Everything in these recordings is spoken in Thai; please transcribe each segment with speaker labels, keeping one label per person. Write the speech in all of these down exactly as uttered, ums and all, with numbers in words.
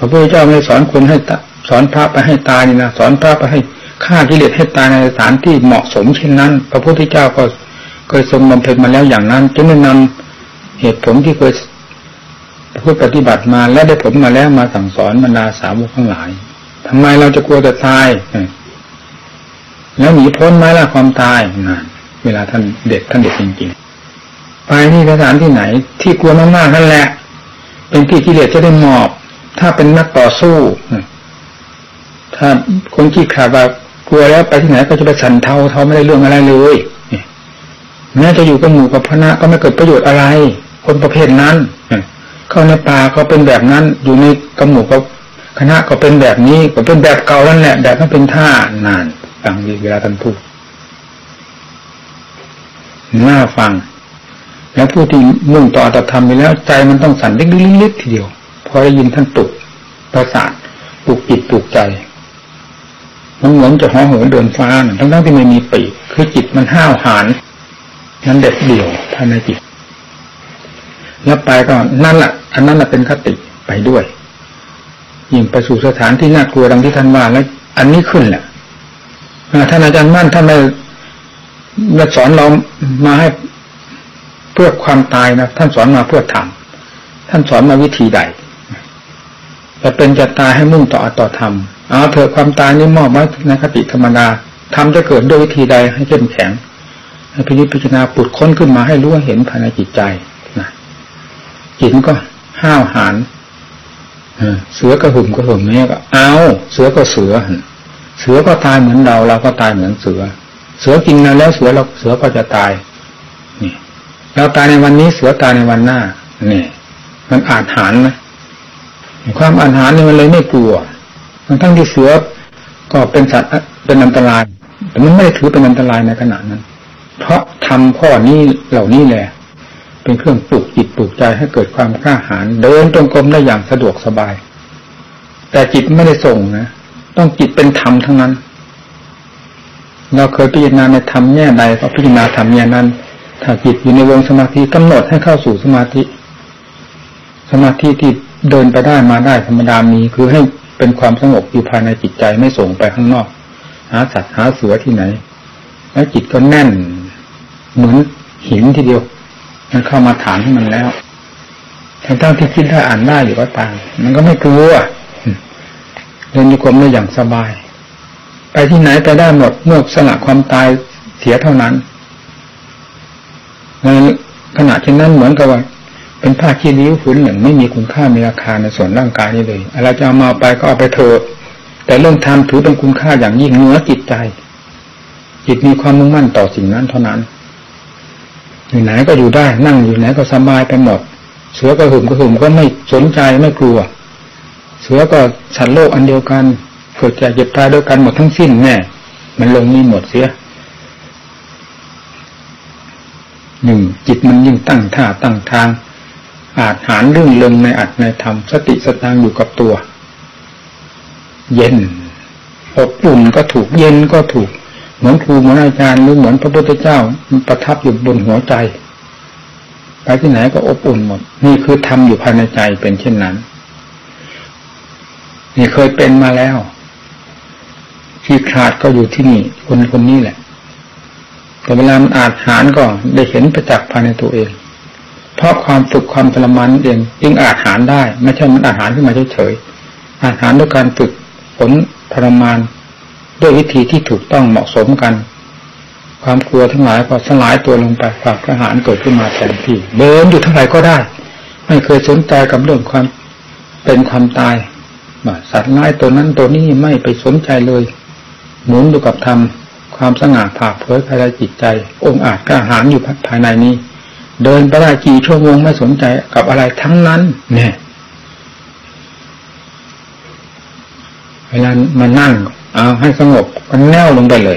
Speaker 1: พระพุทธเจ้าไม่สอนคนให้สอนพระไปให้ตายนี่นะสอนพระไปให้ฆ่ากิเลสให้ตายในสถานที่เหมาะสมเช่นนั้นพระพุทธเจ้าก็เคยทรงบำเพ็ญมาแล้วอย่างนั้นจึงได้นำเหตุผลที่เคยพูดปฏิบัติมาและได้ผลมาแล้วมาสั่งสอนบรรดาสาวกทั้งหลายทำไมเราจะกลัวจะตายแล้วหนีพ้นไหมล่ะความตายนั่นเวลาท่านเด็ดท่านเด็ดจริงๆไปนี่สถานที่ไหนที่กลัวมากๆนั่นแหละเป็นที่กิเลสจะได้หมอบถ้าเป็นนักต่อสู้ถ้าคนขี้ขลาดว่ากลัวแล้วไปที่ไหนก็จะไปสั่นเทาเทาไม่ได้เรื่องอะไรเลยแม้จะอยู่กับหมู่กับคณะก็ไม่เกิดประโยชน์อะไรคนประเภทนั้นเข้าในป่าก็เป็นแบบนั้นอยู่ในกับหมู่กับคณะก็เป็นแบบนี้ก็เป็นแบบเก่านั่นแหละแบบไม่เป็นท่านานฟังดีเวลาท่านพูดน่าฟังแล้วผู้ที่มุ่งต่ออัตธรรมไปแล้วใจมันต้องสั่นลิกๆๆทีเดียวพอได้ยินท่านปลุกประสาทปลุกจิตปลุกใจมันเหมือนจะห่อเหินเดินฟ้าทั้งทั้งที่ไม่มีปีกคือจิตมันห้าวหาญนั้นเด็ดเดี่ยวภายในจิตแล้วไปก็นั่นแหละอันนั้นแหละเป็นคติไปด้วยยิ่งไปสู่สถานที่น่ากลัวดังที่ท่านว่าแล้วอันนี้ขึ้นแหละท่านอาจารย์มั่นท่านไม่ได้สอนเรามาให้เพื่อความตายนะท่านสอนมาเพื่อทำท่านสอนมาวิธีใดจะเป็นจะตายให้มุ่งต่อต่อธรรมเอาเถอะความตายนี่มอบไว้ในคติธรรมดาธรรมจะเกิดด้วยวิธีใดให้เข้มแข็งให้พิจิตรพิจารณาปุดค้นขึ้นมาให้รู้เห็นภายในจิตใจนะจิตก็ห้าวหาญเสือก็หุ่มก็หุ่มเนี่ยก็เอาเสือก็เสือเสือก็ตายเหมือนเราเราก็ตายเหมือนเสือเสือกินเราแล้วเสือเราเสือก็จะตายนี่เราตายในวันนี้เสือตายในวันหน้านี่มันอาจหาญไหมความอาจหาญนี่มันเลยไม่กลัวทั้งที่เสือก็เป็นสัตว์เป็นอันตรายแต่มันไม่ได้ถือเป็นอันตรายในขณะนั้นเพราะทำข้อนี้เหล่านี้แหละเป็นเครื่องปลุกจิตปลุกใจให้เกิดความกล้าหาญเดินจงกรมได้อย่างสะดวกสบายแต่จิตไม่ได้ส่งนะต้องจิตเป็นธรรมทั้งนั้นเราเคยพิจารณาในธรรมแง่ใดก็พิจารณาธรรมแง่นั้นถ้าจิตอยู่ในวงสมาธิกำหนดให้เข้าสู่สมาธิสมาธิที่เดินไปได้มาได้ธรรมดามีคือให้เป็นความสงบอยู่ภายในจิตใจไม่ส่งไปข้างนอกหาสัตว์หาเสือที่ไหนแล้วจิตก็แน่นเหมือนหินทีเดียวมันเข้ามาฐานให้มันแล้วทั้งๆที่คิดได้อ่านได้อยู่ก็ตามมันก็ไม่กลัวเดินโยกมได้อย่างสบายไปที่ไหนไปได้หมดเมื่อสละความตายเสียเท่านั้นในขณะเช่นนั้นเหมือนกับว่าเป็นผ้าขี้ริ้วผืนหนึ่งไม่มีคุณค่ามีราคาในส่วนร่างกายนี้เลยอะไรจะเอามาไปก็เอาไปเถอะแต่เรื่องธรรมถือเป็นคุณค่าอย่างยิ่งเหนือจิตใจจิตมีความมุ่งมั่นต่อสิ่งนั้นเท่านั้นอยู่ไหนก็อยู่ได้นั่งอยู่ไหนก็สบายไปหมดเสือก็หุ่มก็หุ่มก็ไม่สนใจไม่กลัวเสือก็สัตว์โลกอันเดียวกันเกิดแก่เจ็บตายด้วยกันหมดทั้งสิ้นแน่มันลงนี่หมดเสียหนึ่งจิตมันยิ่งตั้งท่าตั้งทางอาจหารเรื่องเริงในอัตในธรรมสติสตางอยู่กับตัวเย็นอบอุ่นก็ถูกเย็นก็ถูกเหมือนครูเหมือนอาจารย์หรือเหมือนพระพุทธเจ้าประทับอยู่บนหัวใจไปที่ไหนก็อบอุ่นหมดนี่คือธรรมอยู่ภายในใจเป็นเช่นนั้นนี่เคยเป็นมาแล้วที่ขาดก็อยู่ที่นี่คนคนนี้แหละแต่เวลามันอาจหารก็ได้เห็นประจักษ์ภายในตัวเองเพราะความฝึกความทรมานเองจึงอาจหารได้ไม่ใช่มันอาหารขึ้นมาเฉยๆอาหารด้วยการฝึกฝนทรมานด้วยวิธีที่ถูกต้องเหมาะสมกันความกลัวทั้งหลายก็สลายตัวลงไปความกระหายเกิดขึ้นมาแทนที่เดินอยู่เท่าไหร่ก็ได้ไม่เคยสนใจกับเรื่องความเป็นความตายสัตว์ร้ายตัวนั้นตัวนี้ไม่ไปสนใจเลยหมุนอยู่กับธรรมความสง่าผ่าเผยภายในจิตใจองค์อาจกล้าหาญอยู่ภายในนี้เดินไปได้กี่ชั่วโมงไม่สนใจกับอะไรทั้งนั้นเนี่ยเวลามานั่งเอาให้สงบก็แน่วลงไปเลย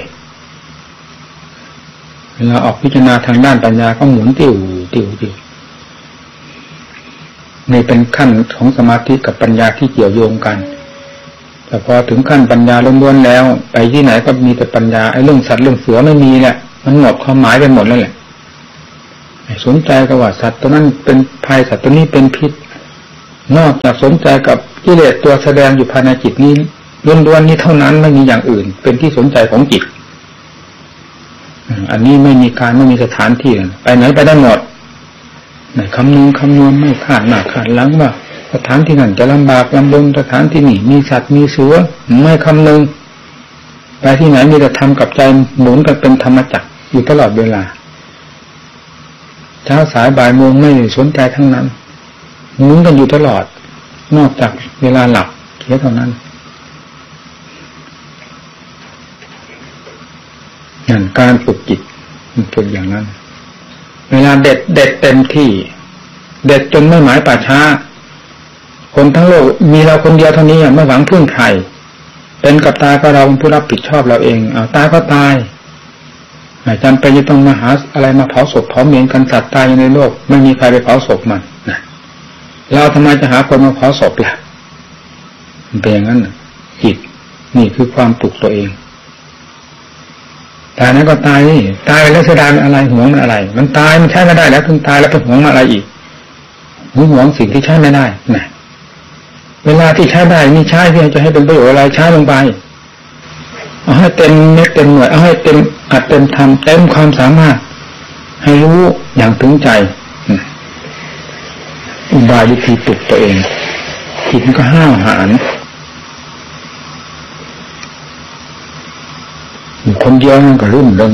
Speaker 1: เวลาออกพิจารณาทางด้านปัญญาก็หมุนติ้วติ้วติ้วนี่เป็นขั้นของสมาธิกับปัญญาที่เกี่ยวโยงกันแต่พอถึงขั้นปัญญาล้วนๆแล้วไปที่ไหนก็มีแต่ปัญญาไอ้เรื่องสัตว์เรื่องเสือไม่มีแหละมันหมดความหมายไปหมดแล้วแหละไม่สนใจกับว่าสัตว์ตัวนั้นเป็นภัยสัตว์ตัวนี้เป็นพิษนอกจากสนใจกับกิเลสตัวแสดงอยู่ภายในจิตนี้ล้วนๆนี้เท่านั้นไม่มีอย่างอื่นเป็นที่สนใจของจิตอันนี้ไม่มีการไม่มีสถานที่ไปไหนไปได้หมดไหนคำนึงคำนวณไม่ขาดหน้าขาดหลังว่าสถานที่นั้นจะลำบากลำบนสถานที่นี่มีสัตว์มีเสือไม่คำนึงไปที่ไหนมีแต่ทำกับใจหมุนกันเป็นธรรมจักรอยู่ตลอดเวลาเช้าสายบ่ายโมงไม่สนใจทั้งนั้นหมุนกันอยู่ตลอดนอกจากเวลาหลับแค่เท่านั้นนั่นการฝึกจิตมันฝึกอย่างนั้นเวลาเด็ดเด็ดเต็มที่เด็ดจนไม่หมายป่าช้าคนทั้งโลกมีเราคนเดียวเท่านี้ไม่หวังพึ่งใครเป็นกับตายก็เราเป็นผู้รับผิดชอบเราเองเอาตายก็ตายไม่จำเป็นจะต้องมาหาอะไรมาเผาศพเผาเมนกันสัตว์ตายในโลกไม่มีใครไปเผาศพมันนะเราทำไมจะหาคนมาเผาศพล่ะมันเป็นอย่างนั้นจิตนี่คือความปลุกตัวเองตายนั้นก็ตายนี่ตายแล้วเสียดายอะไรหวงมันอะไรมันตายมันใช้ไม่ได้แล้วถึงตายแล้วไปหวงอะไรอีกหวงสิ่งที่ใช้ไม่ได้นะเวลาที่ใช้ได้นี่ใช้เพื่อจะให้เป็นประโยชน์อะไรใช้ลงไปเอาให้เต็มเม็ดเต็มหน่วยเอาให้เต็มอัดเต็มทำเต็มความสามารถให้รู้อย่างถึงใจอุบายวิธีปลุกตัวเองจิตก็ห้าวหาญคนเดียวนั่นก็รุ่นเริง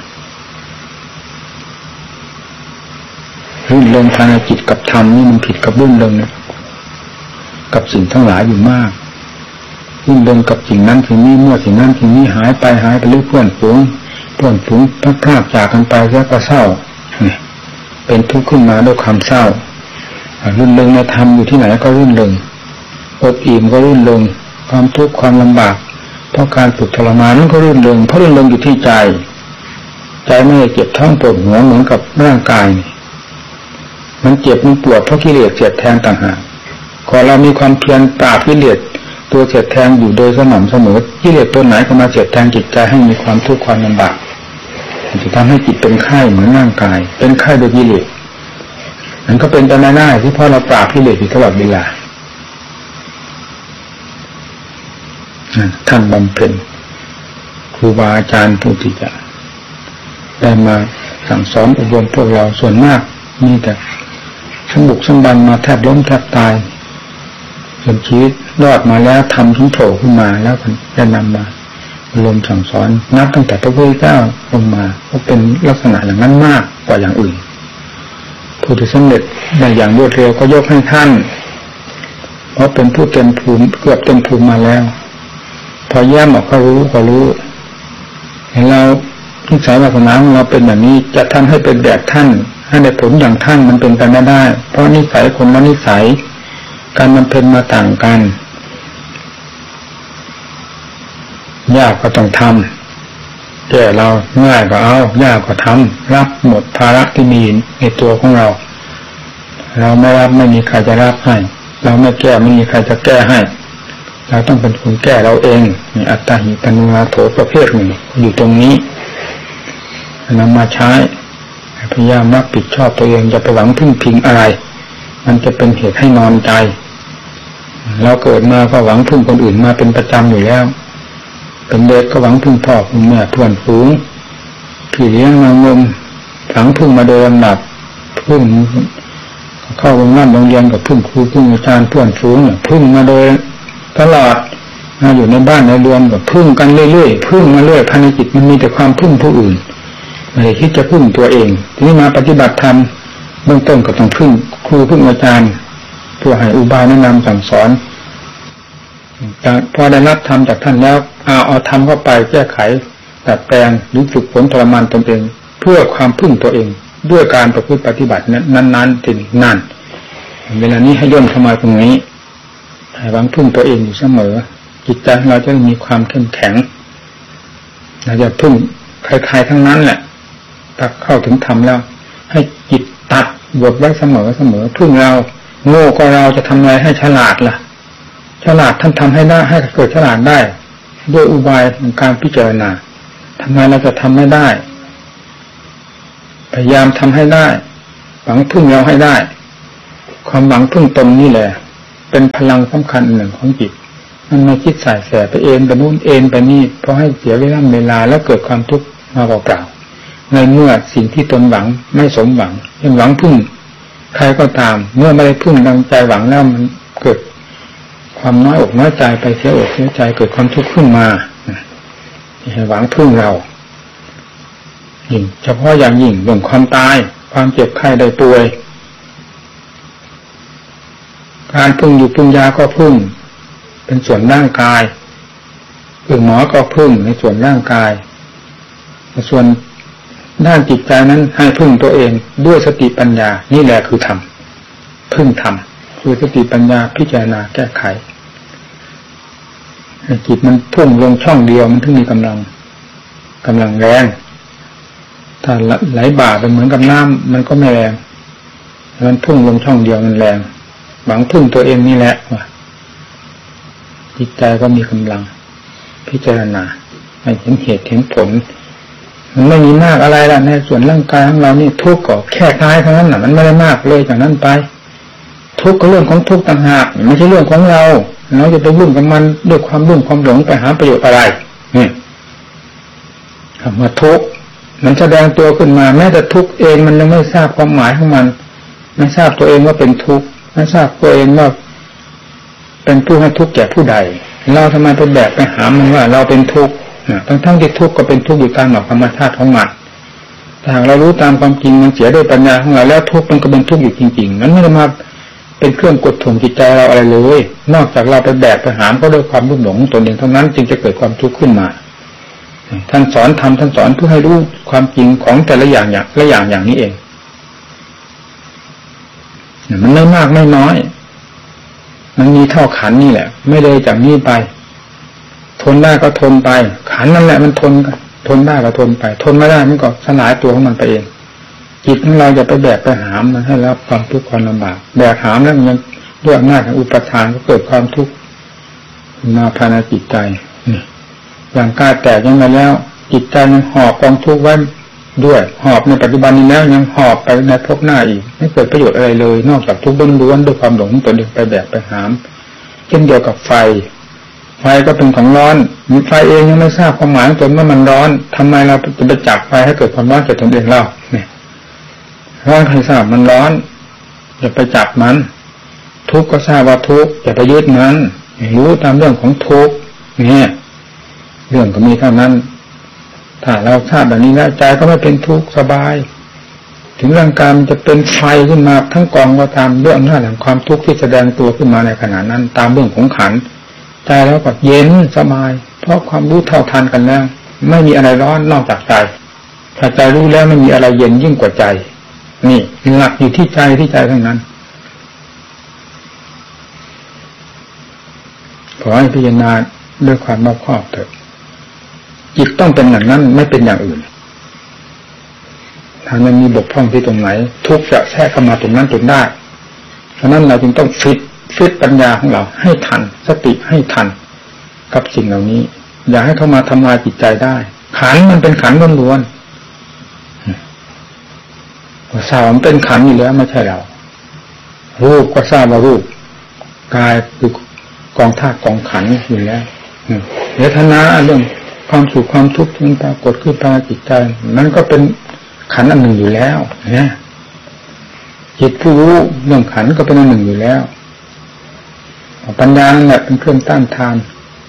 Speaker 1: รุ่นเริงภายในจิตกับธรรมนี่มันผิดกับรุ่นเริงนะกับสิ่งทั้งหลายอยู่มากรุ่นเริงกับสิ่งนั้นสิ่งนี้เมื่อสิ่งนั้นสิ่งนี้หายไปหายไปเรื่อยเพื่อนฝูงเพื่อนฝูงพัดพลาดจากกันไปแล้วก็เศร้าเนี่ยเป็นทุกข์ขึ้นมาด้วยความเศร้ารุ่นเริงในธรรมอยู่ที่ไหนก็รุ่นเริงอดอิ่มก็รุ่นเริงความทุกข์ความลำบากเพราะการฝึกทรมานนั้นก็รื่นเริงเพราะรื่นเริงอยู่ที่ใจใจไม่ได้เจ็บท้องปวดหัวเหมือนกับร่างกายมันเจ็บมันปวดเพราะกิเลสเสียดแทงต่างหากขอเรามีความเพียรปราบกิเลสตัวเสียดแทงอยู่โดยสม่ำเสมอกิเลสตัวไหนก็มาเสียดแทงจิตใจให้มีความทุกข์ความลำบากจะทำให้จิตเป็นไข้เหมือนร่างกายเป็นไข้โดยกิเลสมันก็เป็นไปไม่ได้ที่เพราะเราปราบกิเลสอยู่ตลอดเวลาท่านบำเพ็ญครูบาอาจารย์ผู้ที่จะได้มาสั่งสอนอบรมพวกเราส่วนมากมีแต่สมบุกสมบันมาแทบล้มแทบตายจนชีวิตรอดมาแล้วทำถึงโผล่ขึ้นมาแล้วได้นำมาอบรมสั่งสอนนับตั้งแต่พระพุทธเจ้าลงมาก็เป็นลักษณะอย่างนั้นมากกว่าอย่างอื่นผู้ที่สำเร็จได้อย่างรวดเร็วก็ยกให้ท่านเพราะเป็นผู้เต็มภูมิเกือบเต็มภูมิมาแล้วพอแย้มออกก็รู้ก็รู้เห็นเรานิสัยวาสนาของเราเป็นแบบนี้จะทำให้เป็นแบบท่านให้ได้ผลอย่างท่านมันเป็นไปไม่ได้เพราะนิสัยคนละนิสัยการบำเพ็ญมาต่างกันยากก็ต้องทำแก่เราง่ายก็เอายากก็ทำรับหมดภาระที่มีในตัวของเราเราไม่รับไม่มีใครจะรับให้เราไม่แก้ไม่มีใครจะแก้ให้เราต้องเป็นคนแก้เราเองมีอัตตาหิตานุนาโถประเภทหนึ่งอยู่ตรงนี้นำมาใช้พยายามรับผิดชอบตัวเองอย่าไปหวังพึ่งพิงอะไรมันจะเป็นเหตุให้นอนใจเราเกิดมาก็หวังพึ่งคนอื่นมาเป็นประจำอยู่แล้วเป็นเด็กก็หวังพึ่งพ่อพึ่งแม่เพื่อนฝูงพี่เลี้ยงนางนมหวังพึ่งมาโดยลำดับพึ่งเข้าโรงเรียนโรงเรียนกับพึ่งครูพึ่งอาจารย์เพื่อนฝูงเนี่ยพึ่งมาโดยตลอดมาอยู่ในบ้านในเรือนกับพึ่งกันเรื่อยๆพึ่งมาเรื่อยภายในจิตมันมีแต่ความพึ่งผู้อื่นไม่ได้คิดจะพึ่งตัวเองทีนี้มาปฏิบัติธรรมเบื้องต้นก็ต้องพึ่งครูพึ่งอาจารย์เพื่อให้อุบายแนะนำสั่งสอนพอได้รับธรรมจากท่านแล้วเอาเอาธรรมเข้าไปแก้ไขดัดแปลงหรือฝึกฝนทรมานตนเองเพื่อความพึ่งตัวเองด้วยการประพฤติปฏิบัตินั้นๆถึงนั่นเวลานี้ให้ย่นเข้ามาตรงนี้ให้หวังพึ่งตัวเองอยู่เสมอจิตใจเราจะมีความเข้มแข็งเราจะพึ่งใครๆทั้งนั้นแหละตักเข้าถึงธรรมแล้วให้จิตตัดบทไว้เสมอเสมอพึ่งเราโง่ก็เราจะทำอะไรให้ฉลาดล่ะฉลาดท่านทำให้ได้ให้เกิดฉลาดได้ด้วยอุบายของการพิจารณาทำไมเราจะทำไม่ได้พยายามทำให้ได้หวังพึ่งเราให้ได้ความหวังพึ่งตนนี่แหละเป็นพลังสำคัญหนึ่งของจิตมันไม่คิดสายแสไปเอ็นไปนู่นเอ็นไปนี่เพราะให้เสียเวลาเวลาแล้วเกิดความทุกข์มาเปล่าๆในเมื่อสิ่งที่ตนหวังไม่สมหวังยังหวังพึ่งใครก็ตามเมื่อไม่ได้พึ่งดังใจหวังแล้วมันเกิดความน้อยอกน้อยใจไปเสียอกเสียใจเกิดความทุกข์ขึ้นมาให้หวังพึ่งเรายิ่งเฉพาะอย่างยิ่งเรื่องความตายความเจ็บไข้ได้ป่วยการพึ่งอยู่พึ่งยาก็พึ่งเป็นส่วนร่างกายพึ่งหมอก็พึ่งในส่วนร่างกายส่วนด้านจิตใจนั้นให้พึ่งตัวเองด้วยสติปัญญานี่แหละคือธรรมพึ่งธรรมคือสติปัญญาพิจารณาแก้ไขให้จิตมันพุ่งลงช่องเดียวมันถึงมีกำลังกำลังแรงถ้าไหลบ่าไปเหมือนกับน้ำมันก็ไม่แรงมันพุ่งลงช่องเดียวมันแรงหวังพึ่งตัวเองนี่แหละว่ะจิตใจก็มีกำลังพิจารณาให้เห็นเหตุเห็นผลมันไม่มีมากอะไรล่ะในส่วนร่างกายของเรานี่ทุกข์ก็แค่กายเท่านั้นน่ะมันไม่ได้มากเลยจากนั้นไปทุกข์ก็เรื่องของทุกข์ต่างหากไม่ใช่เรื่องของเราเราจะไปยุ่งกับมันด้วยความรุ่มความหลงไปหาประโยชน์อะไรนี่คำว่าทุกข์มันแสดงตัวขึ้นมาแม้แต่ทุกข์เองมันยังไม่ทราบความหมายของมันไม่ทราบตัวเองว่าเป็นทุกข์ไม่ทราบตัวเองว่าเป็นผู้ให้ทุกข์แก่ผู้ใดเราทำไมไปแบกไปหามันว่าเราเป็นทุกข์ทั้งทั้งที่ทุกข์ก็เป็นทุกข์อยู่ตามหลักธรรมชาติของมันถ้าหากเรารู้ตามความจริงมันเสียด้วยปัญญาของเราแล้วทุกข์มันก็เป็นทุกข์อยู่จริงๆนั้นไม่ได้มาเป็นเครื่องกดถ่วงจิตใจเราอะไรเลยนอกจากเราไปแบกไปหามก็ด้วยความรุ่มหลงตนเองเท่านั้นจึงจะเกิดความทุกข์ขึ้นมาท่านสอนทำท่านสอนเพื่อให้รู้ความจริงของแต่ละอย่างอย่างละอย่างอย่างนี้เองมันไม่มากไม่น้อยมันมีเท่าขันนี่แหละไม่เลยจากนี้ไปทนได้ก็ทนไปขันนั่นแหละมันทนทนได้ก็ทนไปทนไม่ได้มันก็สลายตัวของมันไปเองจิตของเราจะไปแบกไปหามมันให้รับความทุกข์ความลำบากแบกหามแล้วมันยังด้วยอำนาจของอุปทานก็เกิดความทุกข์มาภายในจิตใจนี่อย่างกายแตกยังไงแล้วจิตใจยังหอบกองทุกข์ไว้ด้วยหอบในปัจจุบันนี้แล้วยังหอบไปในภพหน้าอีกไม่เกิดประโยชน์อะไรเลยนอกจากทุกข์ล้วนๆด้วยความหลงตัวเองไปแบกไปหามเช่นเดียวกับไฟไฟก็เป็นของร้อนไฟเองยังไม่ทราบความหมายจนว่ามันร้อนทำไมเราจะไปจับไฟให้เกิดความร้อนแก่ตนเองเล่าเนี่ยร้อนใครทราบมันร้อนอย่าไปจับมันทุกข์ก็ทราบว่าทุกข์อย่าไปยึดมันรู้ตามเรื่องของทุกข์เนี่ยเรื่องก็มีเท่านั้นถ้าเราทราบแบบนี้แล้วใจก็ไม่เป็นทุกข์สบายถึงร่างกายมันจะเป็นไฟขึ้นมาทั้งกองก็ตามด้วยอำนาจแห่งความทุกข์ที่แสดงตัวขึ้นมาในขณะนั้นตามเรื่องของขันธ์ใจแล้วก็เย็นสบายเพราะความรู้เท่าทันกันแล้วไม่มีอะไรร้อนนอกจากใจถ้าใจรู้แล้วไม่มีอะไรเย็นยิ่งกว่าใจนี่หลักอยู่ที่ใจที่ใจทั้งนั้นขอให้พิจารณาด้วยความรอบคอบเถิดจิตต้องเป็นอย่างนั้นไม่เป็นอย่างอื่นถ้ามันมีบกพร่องที่ตรงไหนทุกข์จะแทรกเข้ามาตรงนั้นจนได้ฉะนั้นเราจึงต้องฟิตฟิตปัญญาของเราให้ทันสติให้ทันกับสิ่งเหล่านี้อย่าให้เข้ามาทำลายจิตใจได้ขันมันเป็นขันล้วนๆทราบมันเป็นขันอยู่แล้วไม่ใช่เรารูปก็ทราบว่ารูปกายคือกองธาตุกองขันอยู่แล้วเวทนาเรื่องความสุขความทุกข์ที่มันปรากฏขึ้นภายในจิตใจนั้นก็เป็นขันธ์อันหนึ่งอยู่แล้วเนี่ยจิตผู้รู้เรื่องขันธ์ก็เป็นอันหนึ่งอยู่แล้วปัญญานั่นแหละเป็นเครื่องต้านทาน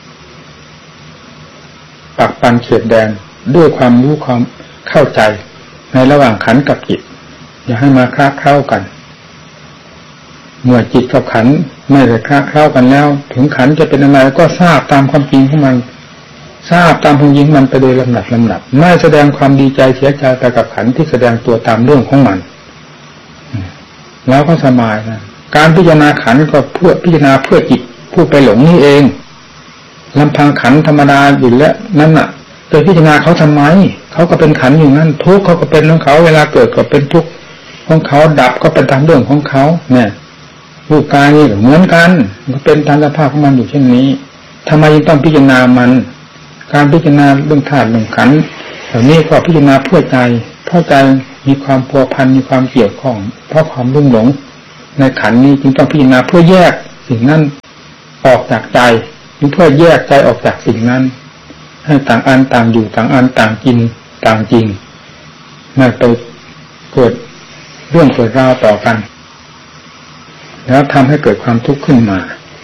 Speaker 1: ปักปันเขียดแดนด้วยความรู้ความเข้าใจในระหว่างขันธ์กับจิตอย่าให้มาคลาเคล้ากันเมื่อจิตกับขันธ์ไม่ได้คลาเคล้ากันแล้วถึงขันธ์จะเป็นอะไรก็ทราบตามความจริงของมันทราบตามความจริงมันไปโดยลำดับลำดับไม่แสดงความดีใจเสียใจไปกับขันธ์ที่แสดงตัวตามเรื่องของมันแล้วก็สบายนะการพิจารณาขันธ์ก็เพื่อพิจารณาเพื่อจิตผู้ไปหลงนี่เองลำพังขันธ์ธรรมดาอยู่แล้วนั่นน่ะโดยพิจารณาเขาทำไมเขาก็เป็นขันธ์อยู่นั่นทุกข์เขาก็เป็นของเขาเวลาเกิดก็เป็นทุกข์ของเขาดับก็เป็นตามเรื่องของเขาเนี่ยรูปกายนี่เหมือนกันมันเป็นตามสภาพของมันอยู่เช่นนี้ทำไมยังต้องพิจารณามันการพิจารณาเรื่องธาตุเรื่องขันธ์เหล่านี้ก็พิจารณาเพื่อใจเพราะใจมีความพัวพันมีความเกี่ยวข้องเพราะความรุ่มหลงในขันธ์นี้จึงต้องพิจารณาเพื่อแยกสิ่งนั้นออกจากใจหรือเพื่อแยกใจออกจากสิ่งนั้นให้ต่างอันต่างอยู่ต่างอันต่างกินต่างจริงไม่ไปเกิดเรื่องเกิดราวต่อกันแล้วทำให้เกิดความทุกข์ขึ้นมา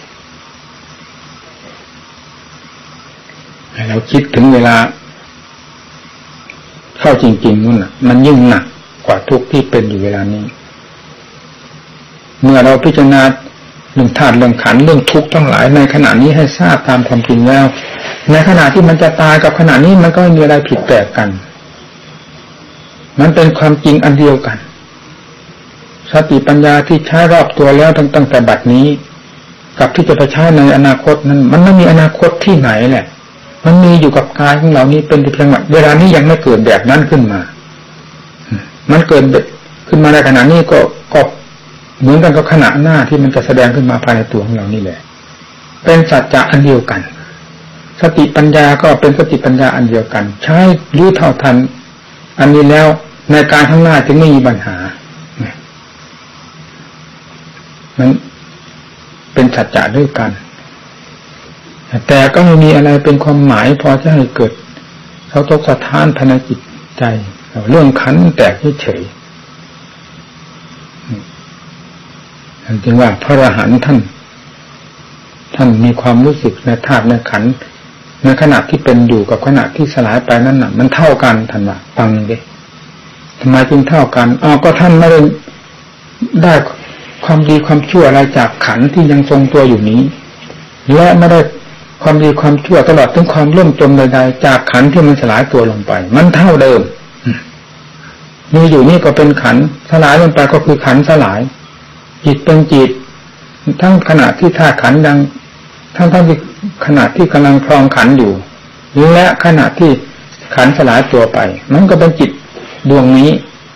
Speaker 1: ให้เราคิดถึงเวลาเข้าจริงๆนู่นน่ะมันยิ่งหนักกว่าทุกข์ที่เป็นอยู่เวลานี้เมื่อเราพิจารณาเรื่องธาตุเรื่องขันธ์เรื่องทุกข์ทั้งหลายในขณะนี้ให้ทราบตามความจริงแล้วในขณะที่มันจะตายกับขณะนี้มันก็ไม่มีอะไรผิดแปลกกันมันเป็นความจริงอันเดียวกันสติปัญญาที่ใช้รอบตัวแล้วตั้งตั้งแต่บัดนี้กับที่จะไปใช้ในอนาคตนั้นมันไม่มีอนาคตที่ไหนแหละมันมีอยู่กับกายของเรานี้เป็นเพียงว่าเวลานี้ยังไม่เกิดแบบนั้นขึ้นมามันเกิดขึ้นมาในขณะนี้ก็ก็เหมือนกันกับขณะหน้าที่มันจะแสดงขึ้นมาภายในตัวของเรานี่แหละเป็นสัจจะอันเดียวกันสติปัญญาก็เป็นสติปัญญาอันเดียวกันใช้รู้เท่าทันอันนี้แล้วในการข้างหน้าจึงไม่มีปัญหามันเป็นสัจจะด้วยกันแต่ก็ไม่มีอะไรเป็นความหมายพอจะให้เกิดเขาตกสะท้านภายในจิตใจเรื่องขันแตกเฉยๆจริงว่าพระอรหันต์ท่านท่านมีความรู้สึกในธาตุในขันธ์ในขณะที่เป็นอยู่กับขณะที่สลายไปนั่นน่ะมันเท่ากันท่านว่าฟังดิทำไมจึงเท่ากันอ๋อก็ท่านไม่ได้ได้ความดีความชั่วอะไรจากขันธ์ที่ยังทรงตัวอยู่นี้และไม่ได้ความดีความชั่วตลอดถึงความล่มจมใดๆจากขันธ์ที่มันสลายตัวลงไปมันเท่าเดิมมีอยู่นี่ก็เป็นขันธ์สลายลงไปก็คือขันธ์สลายจิตเป็นจิตทั้งขณะที่ธาตุขันธ์ยังทั้งทั้งที่ขณะที่กำลังครองขันธ์อยู่และขณะที่ขันธ์สลายตัวไปมันก็เป็นจิตดวงนี้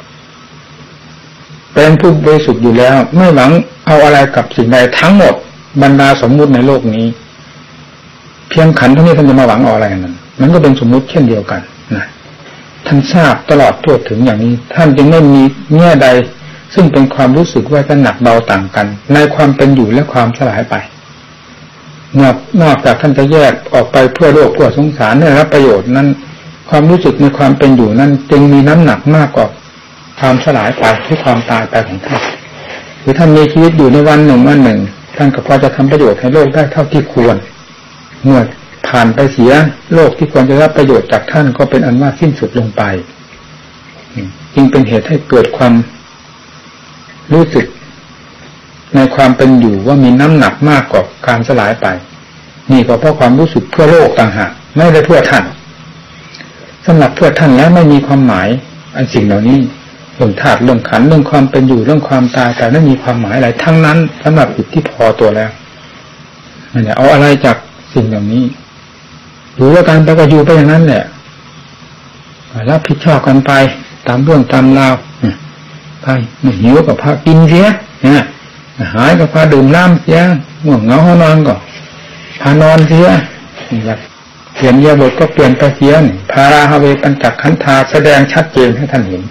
Speaker 1: เป็นผู้บริสุทธิ์อยู่แล้วไม่หวังเอาอะไรกับสิ่งใดทั้งหมดบรรดาสมมุติในโลกนี้เพียงขันธ์เท่านี้ท่านจะมาหวังเอาอะไรนั้นมันก็เป็นสมมุติเช่นเดียวกันนะท่านทราบตลอดทั่วถึงอย่างนี้ท่านจึงไม่มีแง่ใดซึ่งเป็นความรู้สึกว่าจะหนักเบาต่างกันในความเป็นอยู่และความสลายไปนอกนอกจากท่านจะแยกออกไปเพื่อโลกเพื่อสงสารได้รับประโยชน์นั้นความรู้สึกในความเป็นอยู่นั้นจึงมีน้ำหนักมากกว่าความสลายไปที่ความตายไปของท่านหรือท่านมีชีวิตอยู่ในวันหนึ่งวันหนึ่งท่านก็พอจะทำประโยชน์ให้โลกได้เท่าที่ควรเมื่อผ่านไปเสียโลกที่ควรจะรับประโยชน์จากท่านก็เป็นอันว่าสิ้นสุดลงไปจึงเป็นเหตุให้เกิดความรู้สึกในความเป็นอยู่ว่ามีน้ำหนักมากกว่าการสลายไปนี่ก็เพราะความรู้สึกเพื่อโลกต่างหากไม่ได้เพื่อท่านสำหรับเพื่อท่านแล้วไม่มีความหมายอันสิ่งเหล่านี้เรื่องธาตุเรื่องขันธ์เรื่องความเป็นอยู่เรื่องความตายแต่ไม่มีความหมายอะไรทั้งนั้นสำหรับจิตที่พอตัวแล้วนั่นแหละเอาอะไรจากสิ่งเหล่านี้อยู่ด้วยกันไปก็อยู่ไปอย่างนั้นแหละรับผิดชอบกันไปตามเรื่องตามราวไปไม่หิวกับพากินเสียนะหายกับพาดื่มน้ำเสียง่วงเหงาห้องนอนก็พานอนเสียอยากเปลี่ยนเยียบทก็เปลี่ยนไปเสียพาราฮาเวปัญจขันธาแสดงชัดเจนให้ท่านเห็น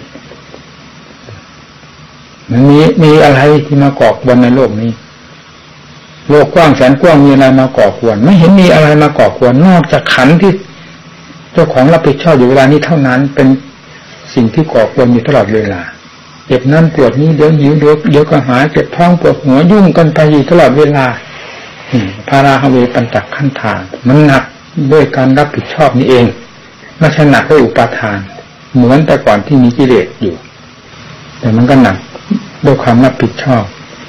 Speaker 1: มันมีมีอะไรที่มาก่อกวนในโลกนี้โลกกว้างแสนกว้างมีอะไรมาก่อควรไม่เห็นมีอะไรมาก่อควรนอกจากขันธ์ที่เจ้าของรับผิดชอบอยู่เวลานี้เท่านั้นเป็นสิ่งที่ก่อควรอยู่ตลอดเวลาเจ็บนั่นปวดนี้เดี๋ยวหิวเดี๋ยวเดี๋ยวก็หายเจ็บท้องปวดหัวยุ่งกันไปอยู่ตลอดเวลาพาราฮาเวปัญจขันธามันหนักด้วยการรับผิดชอบนี่เองไม่ใช่หนักด้วยอุปาทานเหมือนแต่ก่อนที่มีกิเลสอยู่แต่มันก็หนักด้วยความรับผิดชอบ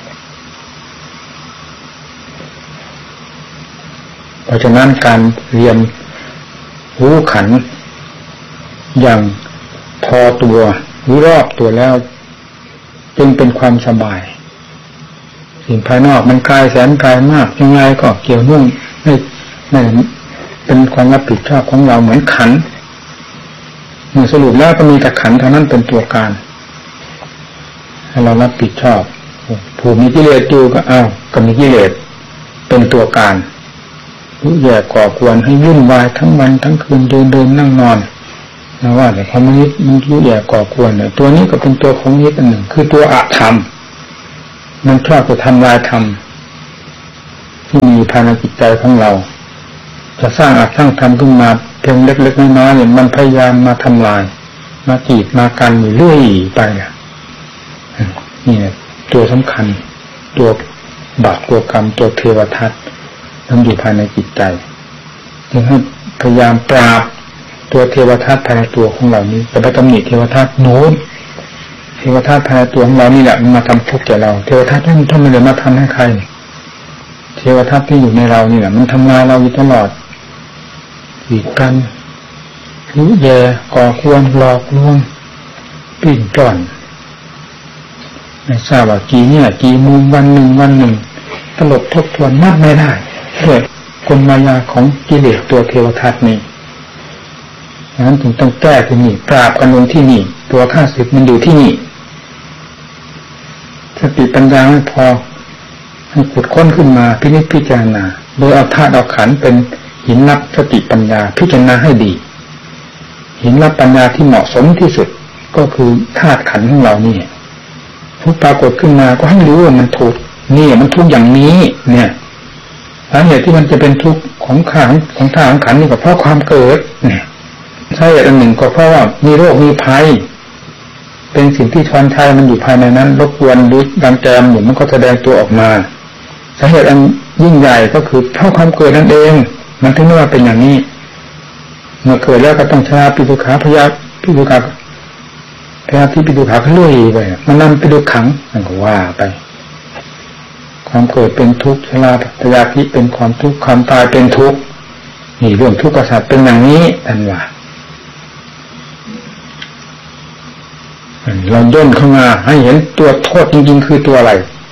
Speaker 1: เพราะฉะนั้นการเรียนรู้ขันธ์อย่างพอตัวรู้รอบตัวแล้วจึงเป็นความสบายสิ่งภายนอกมันไกลแสนไกลมากยังไงก็เกี่ยวนุ่งไม่ไม่เป็นความรับผิดชอบของเราเหมือนขันธ์เมื่อสรุปแล้วก็มีแต่ขันธ์เท่านั้นเป็นตัวการให้เรารับผิดชอบผู้มีกิเลสอยู่ก็อ้าวก็มีกิเลสเป็นตัวการรู้แย่ก่อควรให้วุ่นวายทั้งวันทั้งคืนเดินเดินนั่งนอนนะว่าแต่ความนิดมันรู้แย่ก่อควรเนี่ยตัวนี้ก็เป็นตัวของนิดอันหนึ่งคือตัวอธรรมมันชอบจะทำลายธรรมที่มีภายในจิตใจของเราจะสร้างอัตสร้างธรรมขึ้นมาเพียงเล็กๆน้อยๆเนี่ยมันพยายามมาทำลายมาจีบมากันอยู่เรื่อยไปอ่ะนี่แหละตัวสำคัญตัวบาปตัวกรรมตัวเทวทัตมันอยู่ภายในจิตใจจึงให้พยายามปราบตัวเทวทัตภายในตัวของเรานี้จะไปตำหนิเทวทัตโน้นเทวทัตภายในตัวของเรานี่แหละมันมาทำทุกข์แก่เราเทวทัตนั่นท่านไม่ได้มาทำให้ใครเทวทัตที่อยู่ในเรานี่แหละมันทำลายเราอยู่ตลอดขีดกันยุแย่ก่อควรหลอกลวงปิ้นจ้อนไม่ทราบว่ากี่เนี่ยกี่มุมวันหนึ่งวันหนึ่งตลบทบทวนนับไม่ได้ด้วยกลมายาของกิเลสตัวเทวทัตนี่ดังนั้นจึงต้องแก้ที่นี่ปราบกันลงที่นี่ตัวข้าศึกมันอยู่ที่นี่สติปัญญาไม่พอให้ขุดค้นขึ้นมาพินิจพิจารณาโดยเอาธาตุเอาขันธ์เป็นหินรับสติปัญญาพิจารณาให้ดีหินรับปัญญาที่เหมาะสมที่สุดก็คือธาตุขันธ์ของเรานี่ทุกปรากฏขึ้นมาก็ให้รู้ว่ามันถูกนี่มันทุกอย่างนี้เนี่ยสาเหตุที่มันจะเป็นทุกข์ของขันของธาตุขันธ์นี่ก็เพราะความเกิดเนี่ยใช่อันหนึ่งก็เพราะว่ามีโรคมีภัยเป็นสิ่งที่ชอนชัยมันอยู่ภายในนั้นรบกวนดุดังแกมอยู่มันก็แสดงตัวออกมาสาเหตุอันยิ่งใหญ่ก็คือเพราะความเกิดนั่นเองมันถึงว่าเป็นอย่างนี้เมื่อเกิดแล้วก็ต้องชราปิตุขาพยาปิตุขาพยาธิปิตุขาเรื่อยไปมันนำปิตุขังมันก็ว่าไปความเกิดเป็นทุกข์ชราพยาธิเป็นความทุกข์ความตายเป็นทุกข์นี่เรื่องทุกข์กษัตริย์เป็นอย่างนี้ท่านว่าเราย่นเข้ามาให้เห็นตัวโทษจริงๆคือตัวอะไร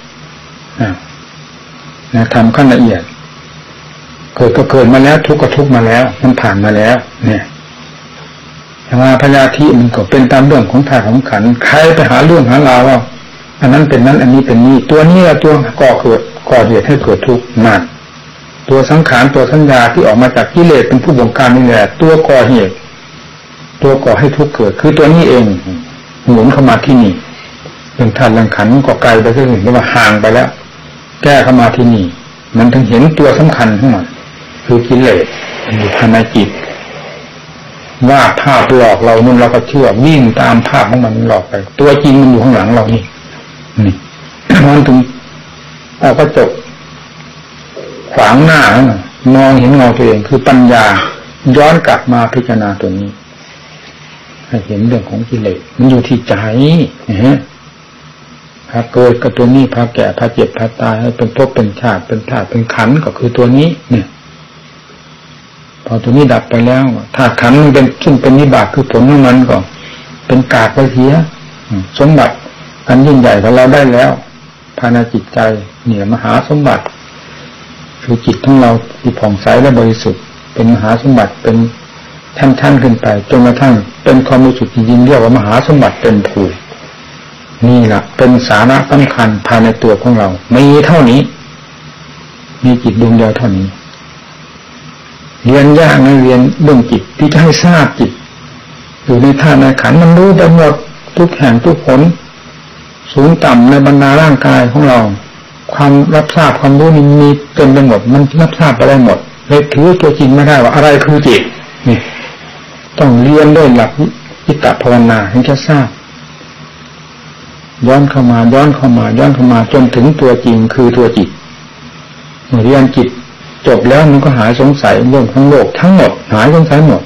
Speaker 1: นะทำขั้นละเอียดเกิดก็เกิดมาแล้วทุกข์ก็ทุกข์มาแล้วมันผ่านมาแล้วเนี่ยแต่ว่าพยาธิมันก็เป็นตามเรื่องของธาตุของขันธ์ใครไปหาเรื่องหาราวว่าอันนั้นเป็นนั้นอันนี้เป็นนี้ตัวนี้แหละตัวก่อเกิดก่อเหตุให้เกิดทุกข์นั่นตัวสังขารตัวสัญญาที่ออกมาจากกิเลสเป็นผู้บงการนี่แหละตัวก่อเหตุตัวก่อให้ทุกข์เกิดคือตัวนี้เองหมุนเข้ามาที่นี่เรื่องธาตุเรื่องขันธ์ก็ไกลไปซะถึงที่ว่าห่างไปแล้วแก้เข้ามาที่นี่มันถึงเห็นตัวสำคัญทั้งหมดคือกิเลสอยู่ภายในจิตว่าภาพหลอกเรานั่นเราก็เชื่อวิ่งตามภาพของมันหลอกไปตัวจริงมันอยู่ข้างหลังเรานี่นี่มันถึงเอากระจกขวางหน้ามองเห็นเงาตัวเองคือปัญญาย้อนกลับมาพิจารณาตัวนี้ให้เห็นเรื่องของกิเลสมันอยู่ที่ใจนะฮะพาเกิดกับตัวนี้พาแก่พาเจ็บพาตายให้เป็นภพเป็นชาติเป็นธาตุเป็นขันธ์ก็คือตัวนี้เนี่ยพอตัวนี้ดับไปแล้วธาตุขันธ์มันเป็นซึ่งเป็นนิบาตคือผลของมันก็เป็นกากไปเสียสมบัติอันยิ่งใหญ่ของเราได้แล้วภายในจิตใจเนี่ยมหาสมบัติคือจิตของเราที่ผ่องใสและบริสุทธิ์เป็นมหาสมบัติเป็นชั้นๆขึ้นไปจนกระทั่งเป็นความบริสุทธิ์จริงๆเรียกว่ามหาสมบัติเต็มภูมินี่แหละเป็นสาระสำคัญภายในตัวของเรามีเท่านี้มีจิตดวงเดียวเท่านี้เรียนยากนะเรียนเรื่องจิตที่จะให้ทราบจิตอยู่ในธาตุในขันธ์มันรู้ไปหมดทุกแห่งทุกผลสูงต่ำในบรรดาร่างกายของเราความรับทราบความรู้นี่มีเต็มไปหมดมันรับทราบไปได้หมดเลยถือตัวจริงไม่ได้ว่าอะไรคือจิตนี่ต้องเรียนด้วยหลักจิตตภาวนาถึงจะทราบย้อนเข้ามาย้อนเข้ามาย้อนเข้ามาจนถึงตัวจริงคือตัวจิตเมื่อเรียนจิตจบแล้วมันก็หายสงสัยเรื่องทั้งโลกทั้งหมดหายสงสัยหมด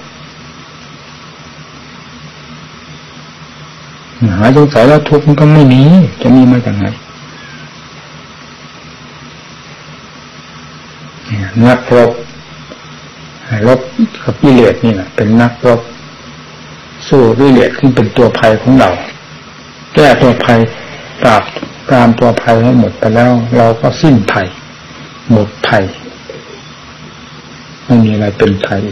Speaker 1: หายสงสัยแล้วทุกข์มันก็ไม่มีจะมีมาจากไหนนักรบรบกับกิเลสนี่แหละเป็นนักรบสู้กิเลสขึ้นเป็นตัวภัยของเราแก้ตัวภัยปราบปรามตัวภัยให้หมดไปแล้วเราก็สิ้นภัยหมดภัยไม่มีอะไรเป็นภัย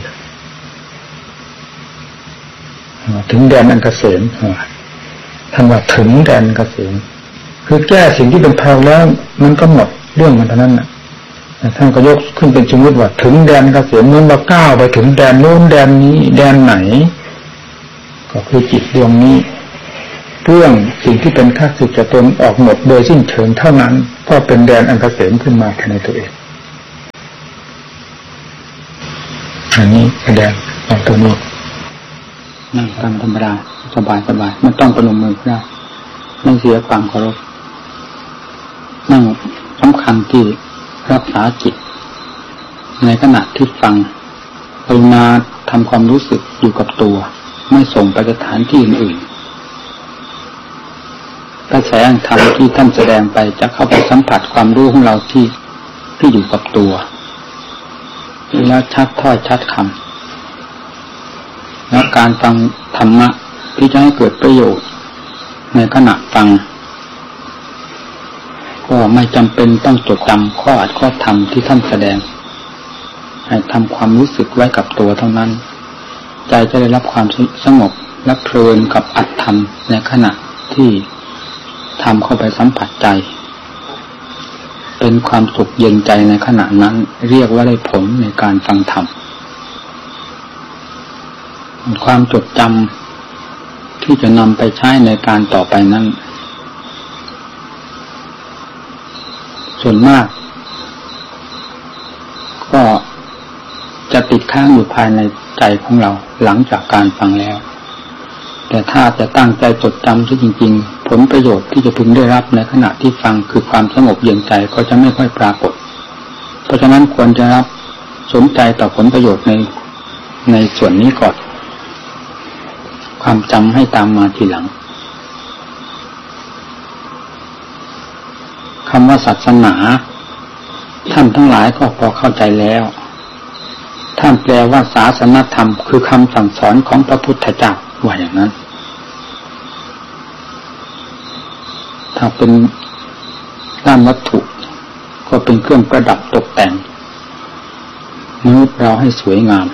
Speaker 1: ถึงแดนอันเกษมท่านว่าถึงแดนเกษมคือแก้สิ่งที่เป็นภัยแล้วมันก็หมดเรื่องมันเท่านั้นน่ะท่านก็ยกขึ้นเป็นสมมติว่าถึงแดนเกษมนั้นเราก้าวไปถึงแดนโน้นแดนนี้แดนไหนก็คือจิตดวงนี้เรื่องสิ่งที่เป็นข้าศึกจะตนออกหมดโดยสิ้นเชิงเท่านั้นก็เป็นแดนอันเกษมขึ้นมาภายในตัวเองอันนี้แสดงออกตัวนี้นั่งตามธรรมดาสบายสบายไม่ต้องประนมมือก็ได้ไม่เสียความเคารพนั่งสำคัญที่รักษาจิตในขณะที่ฟังกรุณาทำความรู้สึกอยู่กับตัวไม่ส่งไปสถานที่อื่นๆกระแสธรรมที่ท่านแสดงไปจะเข้าไปสัมผัสความรู้ของเราที่ที่อยู่กับตัวแล้วชัดถ้อยชัดคำแล้วการฟังธรรมะที่จะให้เกิดประโยชน์ในขณะฟังก็ไม่จำเป็นต้องจดจำข้ออัดข้อธรรมที่ท่านแสดงให้ทำความรู้สึกไว้กับตัวเท่านั้นใจจะได้รับความสงบและเพลินกับอัตธรรมในขณะที่ทำเข้าไปสัมผัสใจเป็นความสุขเย็นใจในขณะนั้นเรียกว่าได้ผลในการฟังธรรมความจดจำที่จะนำไปใช้ในการต่อไปนั้นส่วนมากก็จะติดค้างอยู่ภายในใจของเราหลังจากการฟังแล้วแต่ถ้าจะตั้งใจจดจำที่จริงๆผลประโยชน์ที่จะพึงได้รับในขณะที่ฟังคือความสงบเย็นใจก็จะไม่ค่อยปรากฏเพราะฉะนั้นควรจะรับสนใจต่อผลประโยชน์ในในส่วนนี้ก่อนความจำให้ตามมาทีหลังคำว่าศาสนาท่านทั้งหลายก็พอเข้าใจแล้วท่านแปลว่าศาสนธรรมคือคำสั่งสอนของพระพุทธเจ้าว่าอย่างนั้นถ้าเป็นด้านวัตถุก็เป็นเครื่องประดับตกแต่งมนุษย์เราให้สวยงาม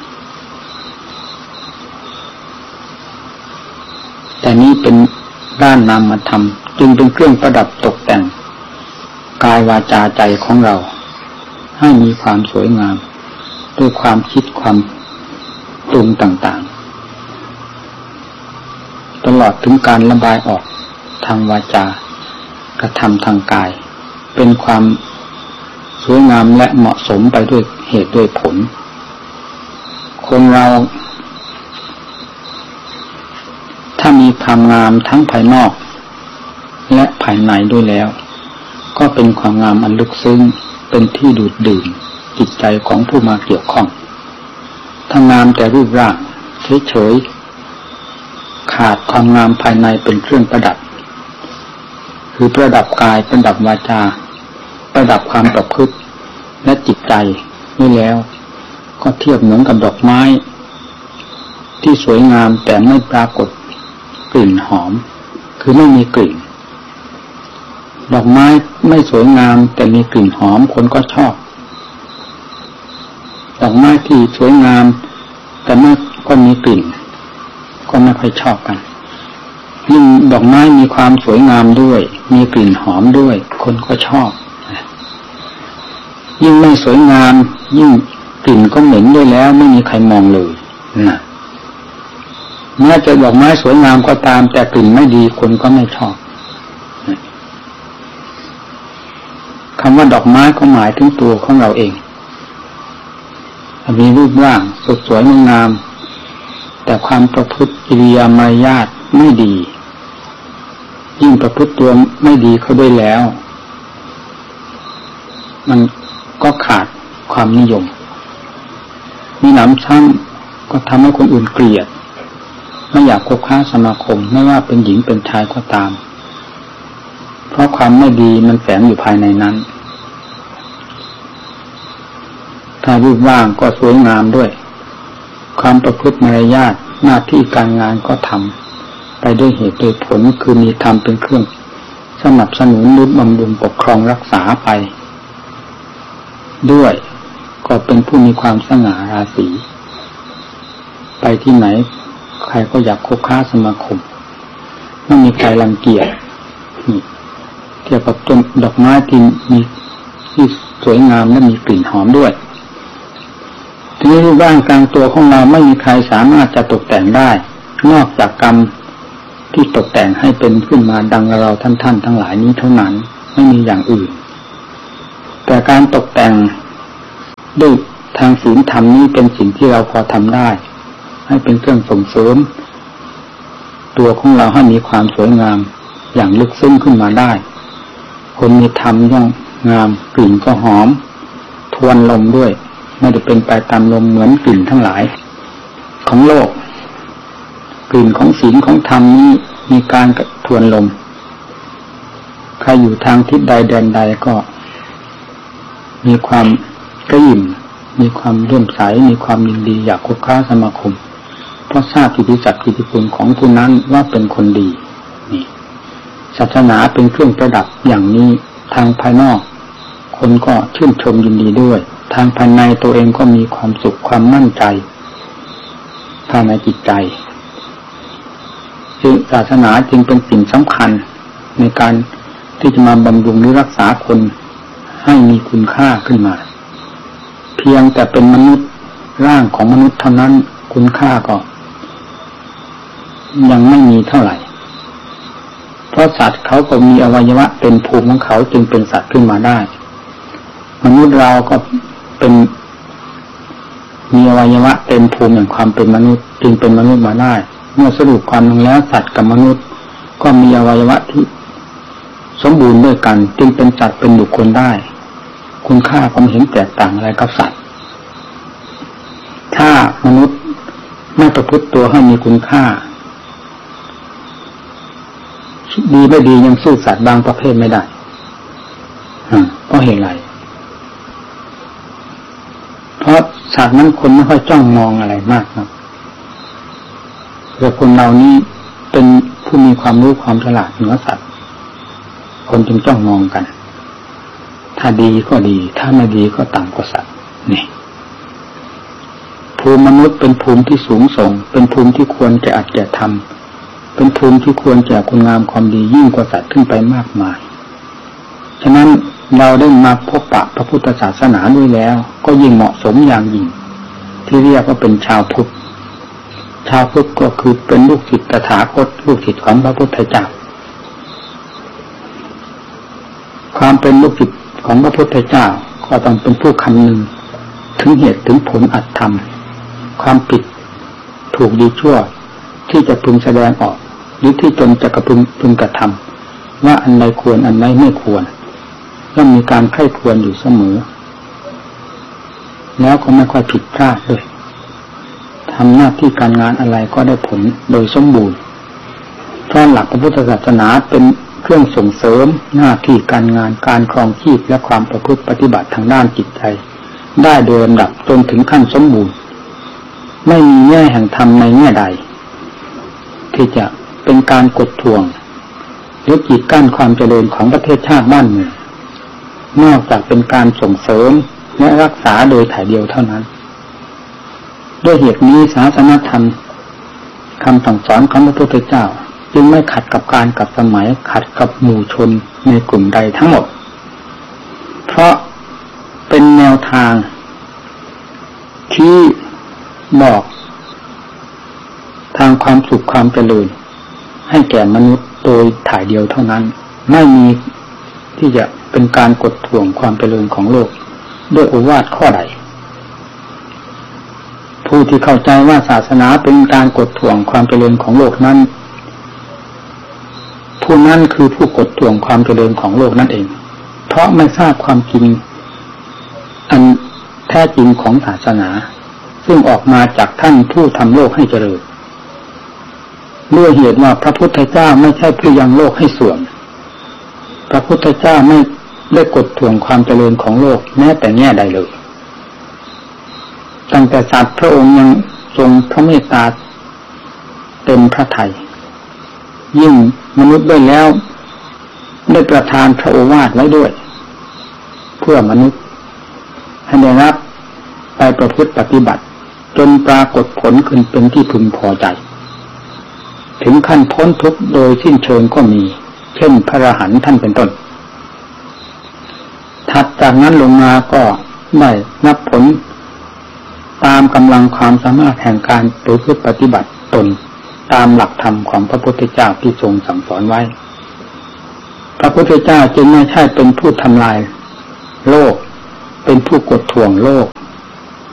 Speaker 1: แต่นี้เป็นด้านนามธรรมจึงเป็นเครื่องประดับตกแต่งกายวาจาใจของเราให้มีความสวยงามด้วยความคิดความปรุงต่างๆตลอดถึงการระบายออกทางวาจากระทำทางกายเป็นความสวยงามและเหมาะสมไปด้วยเหตุด้วยผลคนเราถ้ามีความงามทั้งภายนอกและภายในด้วยแล้วก็เป็นความงามอันลึกซึ้งเป็นที่ดูดดื่มจิตใจของผู้มาเกี่ยวข้องถ้างามแต่รูปร่างเฉยๆขาดความงามภายในเป็นเครื่องประดับคือประดับกายประดับวาจาประดับความประพฤติและจิตใจนี่แล้วก็เทียบเหมือนกับดอกไม้ที่สวยงามแต่ไม่ปรากฏกลิ่นหอมคือไม่มีกลิ่นดอกไม้ไม่สวยงามแต่มีกลิ่นหอมคนก็ชอบดอกไม้ที่สวยงามแต่ไม่ก็มีกลิ่นก็ไม่ค่อยชอบกันยิ่งดอกไม้มีความสวยงามด้วยมีกลิ่นหอมด้วยคนก็ชอบยิ่งไม่สวยงามยิ่งกลิ่นก็เหม็นด้วยแล้วไม่มีใครมองเลยนะแม้จะดอกไม้สวยงามก็ตามแต่กลิ่นไม่ดีคนก็ไม่ชอบคำว่าดอกไม้ก็หมายถึงตัวของเราเองมีรูปร่างสดสวยงามแต่ความประพฤติกิริยามารยาทไม่ดียิ่งประพฤติตัวไม่ดีเขาด้วยแล้วมันก็ขาดความนิยมมีหนำซ้ำก็ทำให้คนอื่นเกลียดไม่อยากคบค้าสมาคมไม่ว่าเป็นหญิงเป็นชายก็ตามเพราะความไม่ดีมันแฝงอยู่ภายในนั้นถ้ารูปร่างก็สวยงามด้วยความประพฤติมารยาทหน้าที่การงานก็ทำไปด้วยเหตุด้วยผลคือมีธรรมเป็นเครื่องสนับสนุนนุนบำรุงปกครองรักษาไปด้วยก็เป็นผู้มีความสง่าราศีไปที่ไหนใครก็อยากคบค้าสมาคมไม่มีใครรังเกียจนี่เทียบกับต้นดอกไม้ที่มีที่สวยงามและมีกลิ่นหอมด้วยทีนี้รูปร่างกลางตัวของเราไม่มีใครสามารถจะตกแต่งได้นอกจากกรรมที่ตกแต่งให้เป็นขึ้นมาดังเราท่านท่านทั้งหลายนี้เท่านั้นไม่มีอย่างอื่นแต่การตกแต่งด้วยทางศีลธรรมนี้เป็นสิ่งที่เราพอทำได้ให้เป็นเครื่องส่งเสริมตัวของเราให้มีความสวยงามอย่างลึกซึ้งขึ้นมาได้คนมีธรรมย่อมงามกลิ่นก็หอมทวนลมด้วยไม่ได้เป็นไปตามลมเหมือนกลิ่นทั้งหลายของโลกกลิ่นของศีลของธรรมนี้มีการทวนลมใครอยู่ทางทิศใดแดนใดก็มีความกระยิ่มมีความเลื่อมใสมีความยินดีอยากคบค้าสมาคมเพราะทราบกิตติศักดิ์กิตติคุณของผู้นั้นว่าเป็นคนดีนี่ศาสนาเป็นเครื่องประดับอย่างนี้ทางภายนอกคนก็ชื่นชมยินดีด้วยทางภายในตัวเองก็มีความสุขความมั่นใจภายในจิตใจซึ่งศาสนาจึงเป็นสิ่งสำคัญในการที่จะมาบำรุงหรือรักษาคนให้มีคุณค่าขึ้นมาเพียงแต่เป็นมนุษย์ร่างของมนุษย์เท่านั้นคุณค่าก็ยังไม่มีเท่าไหร่เพราะสัตว์เขาก็มีอวัยวะเป็นภูมิของเขาจึงเป็นสัตว์ขึ้นมาได้มนุษย์เราก็เป็นมีอวัยวะเต็มภูมิอย่างความเป็นมนุษย์จึงเป็นมนุษย์มาได้เมื่อสรุปความลงแล้วสัตว์กับมนุษย์ก็มีอวัยวะที่สมบูรณ์ด้วยกันจึงเป็นสัตว์เป็นบุคคลได้คุณค่าความเห็นแตกต่างอะไรกับสัตว์ถ้ามนุษย์ไม่ประพฤติตัวให้มีคุณค่าดีไม่ดียังสู้สัตว์บางประเภทไม่ได้เพราะเหตุไรเพราะสัตว์นั้นคนไม่ค่อยจ้องมองอะไรมากนะแต่คนเรานี้เป็นผู้มีความรู้ความฉลาดเหนือสัตว์คนจึงจ้องมองกันถ้าดีก็ดีถ้าไม่ดีก็ต่ำกว่าสัตว์นี่ภูมิมนุษย์เป็นภูมิที่สูงส่งเป็นภูมิที่ควรจะอัดแก่ทำเป็นภูมิที่ควรแก่คุณงามความดียิ่งกว่าสัตว์ขึ้นไปมากมายฉะนั้นเราได้มาพบปะพระพุทธศาสนาด้วยแล้วก็ยิ่งเหมาะสมอย่างยิ่งที่เรียกว่าเป็นชาวพุทธชาวพุทธก็คือเป็นลูกศิษย์ตถาคตลูกศิษย์ของพระพุทธเจ้าความเป็นลูกศิษย์ของพระพุทธเจ้าก็ต้องเป็นผู้คำนึงถึงเหตุถึงผลอัตธรรมความผิดถูกดีชั่วที่จะพึงแสดงออกหรือที่ตนจะกระพึงพึงกระทำว่าอันใดควรอันใดไม่ควรย่อมมีการไข้ควรอยู่เสมอแล้วก็ไม่ค่อยผิดพลาดเลยทำหน้าที่การงานอะไรก็ได้ผลโดยสมบูรณ์เพราะหลักพระพุทธศาสนาเป็นเครื่องส่งเสริมหน้าที่การงานการครองชีพและความประพฤติปฏิบัติทางด้านจิตใจได้โดยลำดับจนถึงขั้นสมบูรณ์ไม่มีแง่แห่งธรรมในแง่ใดที่จะเป็นการกดท่วงหรือกีดกั้นความเจริญของประเทศชาติบ้านเมืองนอกจากเป็นการส่งเสริมและรักษาโดยถ่ายเดียวเท่านั้นด้วยเหตุนี้ศาสนธรรมคำสั่งสอนของพระพุทธเจ้าจึงไม่ขัดกับการกับสมัยขัดกับหมู่ชนในกลุ่มใดทั้งหมดเพราะเป็นแนวทางที่บอกทางความสุขความเจริญให้แก่มนุษย์โดยถ่ายเดียวเท่านั้นไม่มีที่จะเป็นการกดท่วงความเจริญของโลกด้วยโอวาทข้อใดผู้ที่เข้าใจว่าศาสนาเป็นการกดท่วงความเจริญของโลกนั้นผู้นั้นคือผู้กดท่วงความเจริญของโลกนั่นเองเพราะไม่ทราบความจริงอันแท้จริงของศาสนาซึ่งออกมาจากท่านผู้ทำโลกให้เจริญด้วยเหตุว่าพระพุทธเจ้าไม่ใช่ผู้ยังโลกให้เสื่อมพระพุทธเจ้าไม่ได้กดท่วงความเจริญของโลกแม้แต่แง่ใดเลยตั้งแต่สัตว์พระองค์ยังทรงพระเมตตาเต็มพระทัยยิ่งมนุษย์ด้วยแล้วได้ประทานพระโอวาทไว้ด้วยเพื่อมนุษย์ให้ได้รับไปประพฤติปฏิบัติจนปรากฏผลขึ้นเป็นที่พึงพอใจถึงขั้นพ้นทุกข์โดยสิ้นเชิงก็มีเช่นพระอรหันต์ท่านเป็นต้นถัดจากนั้นลงมาก็ได้รับผลตามกำลังความสามารถแห่งการประพฤติปฏิบัติตนตามหลักธรรมของพระพุทธเจ้าที่ทรงสั่งสอนไว้พระพุทธเจ้าจึงไม่ใช่เป็นผู้ทำลายโลกเป็นผู้กดท่วงโลก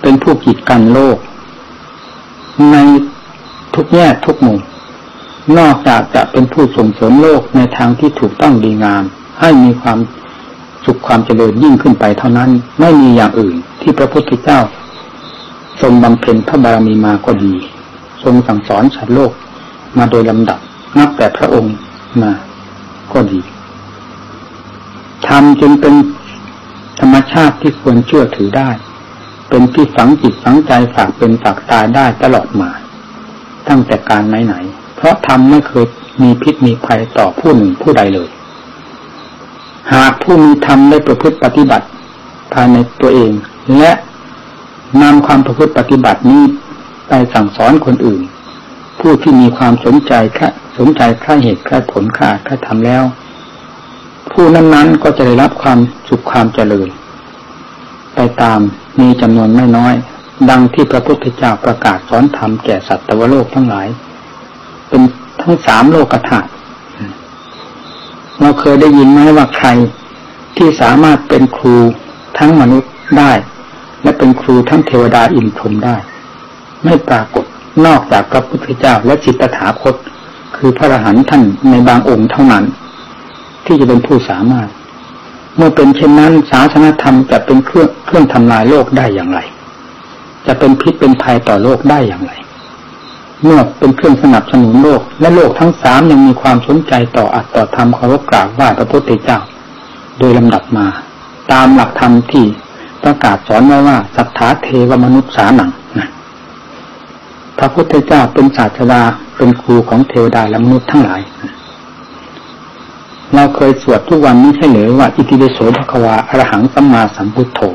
Speaker 1: เป็นผู้กีดกันโลกในทุกแง่ทุกมุมนอกจากจะเป็นผู้ส่งเสริมโลกในทางที่ถูกต้องดีงามให้มีความสุขความเจริญยิ่งขึ้นไปเท่านั้นไม่มีอย่างอื่นที่พระพุทธเจ้าทรงบำเพ็ญพระบารมีมาก็ดีทรงสั่งสอนสัตว์โลกมาโดยลำดับนับแต่พระองค์มาก็ดีธรรมจึงเป็นธรรมชาติที่ควรเชื่อถือได้เป็นที่ฝังจิตฝังใจฝากเป็นฝากตายได้ตลอดมาตั้งแต่การไหนๆเพราะธรรมไม่เคยมีพิษมีภัยต่อผู้หนึ่งผู้ใดเลยหากผู้มีธรรมได้ประพฤติปฏิบัติภายในตัวเองและนำความประพฤติปฏิบัตินี้ไปสั่งสอนคนอื่นผู้ที่มีความสนใจแค่สนใจค่าเหตุค่าผลค่าค่าทำแล้วผู้นั้นๆก็จะได้รับความสุขความเจริญไปตามมีจำนวนไม่น้อยดังที่พระพุทธเจ้าประกาศสอนธรรมแก่สัตว์โลกทั้งหลายเป็นทั้งสามโลกธาตุเราเคยได้ยินไหมว่าใครที่สามารถเป็นครูทั้งมนุษย์ได้และเป็นครูทั้งเทวดาอินทร์พรหมได้ไม่ปรากฏนอกจากพระพุทธเจ้าและจิตตถาคตคือพระอรหันต์ท่านในบางองค์เท่านั้นที่จะเป็นผู้สามารถเมื่อเป็นเช่นนั้นศาสนธรรมจะเป็นเครื่องเครื่องทำลายโลกได้อย่างไรจะเป็นพิษเป็นภัยต่อโลกได้อย่างไรเมื่อเป็นเครื่องสนับสนุนโลกและโลกทั้งสามยังมีความสนใจต่ออัตต่อธรรมเคารพกราบไหว้พระพุทธเจ้าโดยลำดับมาตามหลักธรรมที่ประกาศสอนไว้ว่าสัทธาเทวมนุษย์สานังนะพระพุทธเจ้าเป็นศาสดาเป็นครูของเทวดาและมนุษย์ทั้งหลายเราเคยสวดทุกวันนี้ใช่หรือว่าอิติปิโสภควาอรหังสัมมาสัมพุทโธ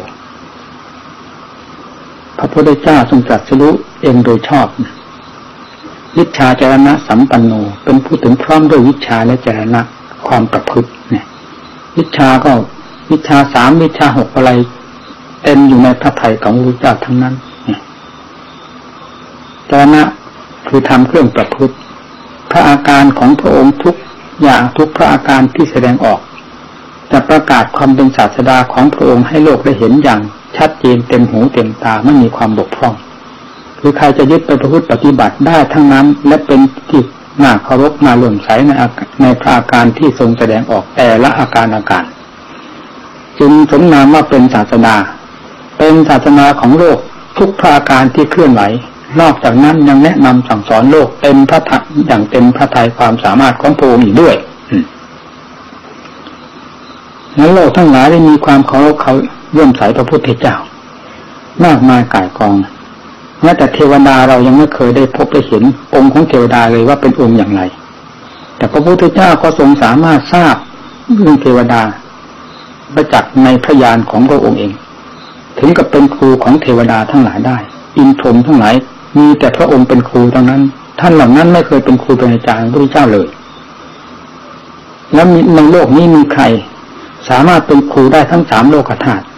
Speaker 1: พระพุทธเจ้าทรงตรัสรู้เองโดยชอบวิชาจรณะสัมปันโนเป็นผู้ถึงพร้อมด้วยวิชาและจรณะความประพฤติเนี่ยวิชาก็วิชาสามวิชาหกอะไรเต็มอยู่ในพระทัยของพระพุทธเจ้าทั้งนั้นจรณะคือทำเครื่องประพฤติพระอาการของพระองค์ทุกอย่างทุกพระอาการที่แสดงออกจะประกาศความเป็นศาสดาของพระองค์ให้โลกได้เห็นอย่างชัดเจนเต็มหูเต็มตาไม่มีความบกพร่องคือใครจะยึดไปประพฤติปฏิบัติได้ทั้งนั้นและเป็นที่น่าเคารพน่าเลื่อมใสในในพระอาการที่ทรงแสดงออกแต่ละอาการอาการจึงสมนามว่าเป็นศาสดาเป็นศาสนาของโลกทุกพระอาการที่เคลื่อนไหวนอกจากนั้นยังแนะนำสั่งสอนโลกเต็มพระทัยอย่างเต็มพระทัยความสามารถของพระองค์อีกด้วยนั้นโลกทั้งหลายได้มีความเคารพเขาเลื่อมใสพระพุทธเจ้ามากมายก่ายกองแม้แต่เทวดาเรายังไม่เคยได้พบได้เห็นองค์ของเทวดาเลยว่าเป็นองค์อย่างไรแต่พระพุทธเจ้าก็ทรงสามารถทราบเรื่องเทวดาประจักษ์ในพระญาณของพระองค์เองถึงกับเป็นครูของเทวดาทั้งหลายได้อินทร์พรหมทั้งหลายมีแต่พระองค์เป็นครูเท่านั้นท่านเหล่านั้นไม่เคยเป็นครูเป็นอาจารย์ของพระพุทธเจ้าเลยแล้วในโลกนี้มีใครสามารถเป็นครูได้ทั้งสามโลกธาตุ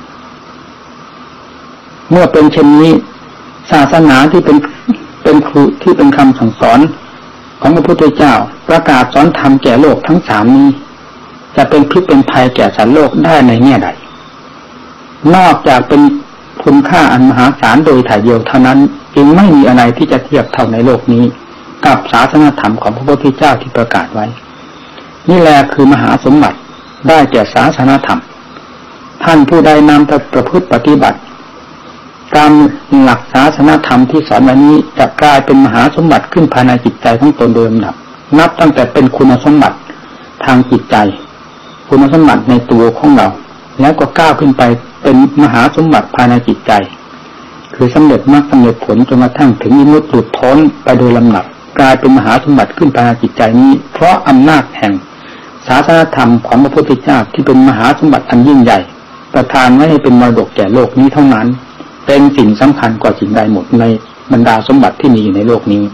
Speaker 1: เมื่อเป็นเช่นนี้ศาสนาที่เป็นเป็นครูที่เป็นคำสั่งสอนของพระพุทธเจ้าประกาศสอนธรรมแก่โลกทั้งสามนี้จะเป็นพิษเป็นภัยแก่สัตว์โลกได้ในแง่ใดนอกจากเป็นคุณค่าอันมหาศาลโดยถ่ายเดียวเท่านั้นจึงไม่มีอะไรที่จะเทียบเท่าในโลกนี้กับศาสนธรรมของพระพุทธเจ้าที่ประกาศไว้นี่แหละคือมหาสมบัติได้แก่ศาสนธรรมท่านผู้ใดนำไปประพฤติปฏิบัติตามหลักศาสนธรรมที่สอนวันนี้จะกลายเป็นมหาสมบัติขึ้นภายในจิตใจของตนโดยลำดับนับตั้งแต่เป็นคุณสมบัติทางจิตใจคุณสมบัติในตัวของเราแล้วก็ก้าวขึ้นไปเป็นมหาสมบัติภายในจิตใจคือสำเร็จมรรคสำเร็จผลจนกระทั่งถึงวิมุตติหลุดพ้นไปโดยลำดับกลายเป็นมหาสมบัติขึ้นภายในจิตใจนี้เพราะอำนาจแห่งศาสนธรรมของพระพุทธเจ้าที่เป็นมหาสมบัติอันยิ่งใหญ่ประทานไว้ให้เป็นมรดกแก่โลกนี้เท่านั้นเป็นสิ่งสำคัญกว่าสิ่งใดหมดในบรรดาสมบัติที่มีอยู่ในโลกนี้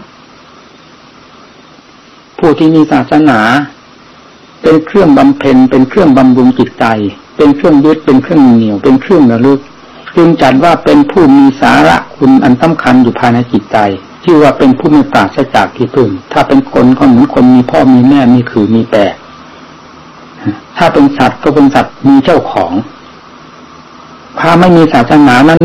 Speaker 1: ผู้ที่มีศาสนาเป็นเครื่องบำเพ็ญเป็นเครื่องบำรุงจิตใจเป็นเครื่องยึดเป็นเครื่องเหนี่ยวเป็นเครื่องระลึกจึงจัดว่าเป็นผู้มีสาระคุณอันสำคัญอยู่ภายในจิตใจชื่อว่าเป็นผู้ไม่ปราศจากที่พึ่งถ้าเป็นคนก็เหมือนคนมีพ่อมีแม่มีขื่อมีแปรถ้าเป็นสัตว์ก็เป็นสัตว์มีเจ้าของถ้าไม่มีศาสนานั้นห